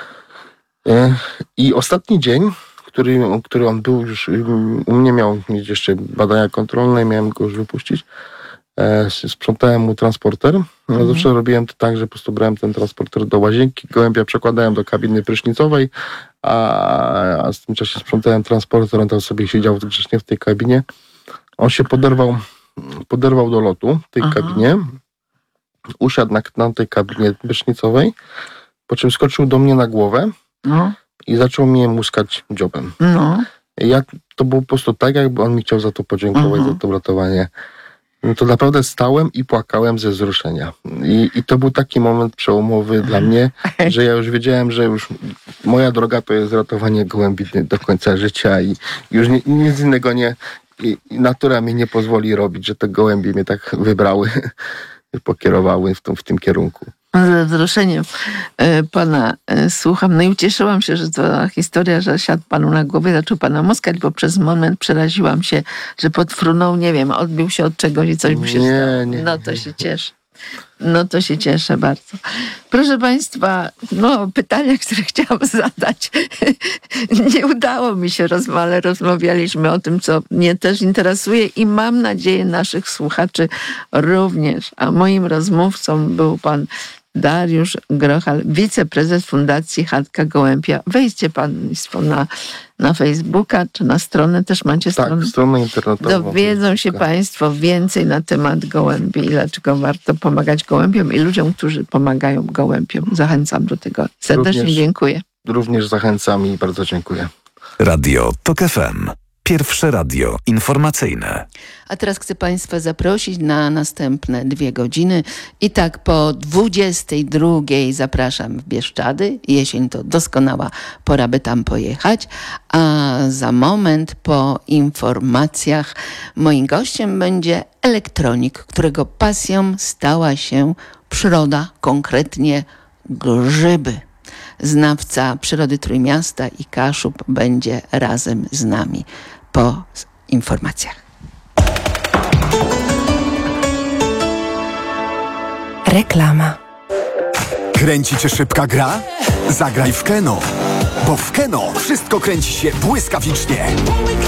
I ostatni dzień, Który, który on był już, u mnie miał mieć jeszcze badania kontrolne, miałem go już wypuścić. E, sprzątałem mu transporter. No, mhm. Zawsze robiłem to tak, że po prostu brałem ten transporter do łazienki, gołębia przekładałem do kabiny prysznicowej, a, a w tym czasie sprzątałem transporter, on tam sobie siedział grzecznie w tej kabinie. On się poderwał, poderwał do lotu w tej Aha. kabinie, usiadł na, na tej kabinie prysznicowej, po czym skoczył do mnie na głowę. No. I zaczął mnie muskać dziobem. No. Ja, to było po prostu tak, jakby on mi chciał za to podziękować, uh-huh. za to ratowanie. No to naprawdę stałem i płakałem ze wzruszenia. I, i to był taki moment przełomowy dla mnie, że ja już wiedziałem, że już moja droga to jest ratowanie gołębi do końca życia i już ni, nic innego nie, i, i natura mi nie pozwoli robić, że te gołębie mnie tak wybrały, pokierowały w, tą, w tym kierunku. Z wzruszeniem pana słucham. No i ucieszyłam się, że ta historia, że siadł panu na głowie, zaczął pana muskać, bo przez moment przeraziłam się, że podfrunął, nie wiem, odbił się od czegoś i coś mu się nie, stało. Nie, no to się cieszę. No to się cieszę bardzo. Proszę państwa, no pytania, które chciałam zadać, nie udało mi się, roz, ale rozmawialiśmy o tym, co mnie też interesuje i mam nadzieję naszych słuchaczy również. A moim rozmówcą był pan Dariusz Grochal, wiceprezes Fundacji Chatka Gołębia. Wejdźcie państwo na, na Facebooka, czy na stronę, też macie stronę? Tak, stronę internetową. Dowiedzą się państwo więcej na temat gołębi i dlaczego warto pomagać gołębiom i ludziom, którzy pomagają gołębiom. Zachęcam do tego. Serdecznie również, dziękuję. Również zachęcam i bardzo dziękuję. Radio TOK F M. Pierwsze radio informacyjne. A teraz chcę Państwa zaprosić na następne dwie godziny. I tak po dwudziestej drugiej zapraszam w Bieszczady. Jesień to doskonała pora, by tam pojechać. A za moment po informacjach moim gościem będzie elektronik, którego pasją stała się przyroda, konkretnie grzyby. Znawca przyrody Trójmiasta i Kaszub będzie razem z nami po informacjach. Reklama. Kręci cię szybka gra? Zagraj w Keno, bo w Keno wszystko kręci się błyskawicznie.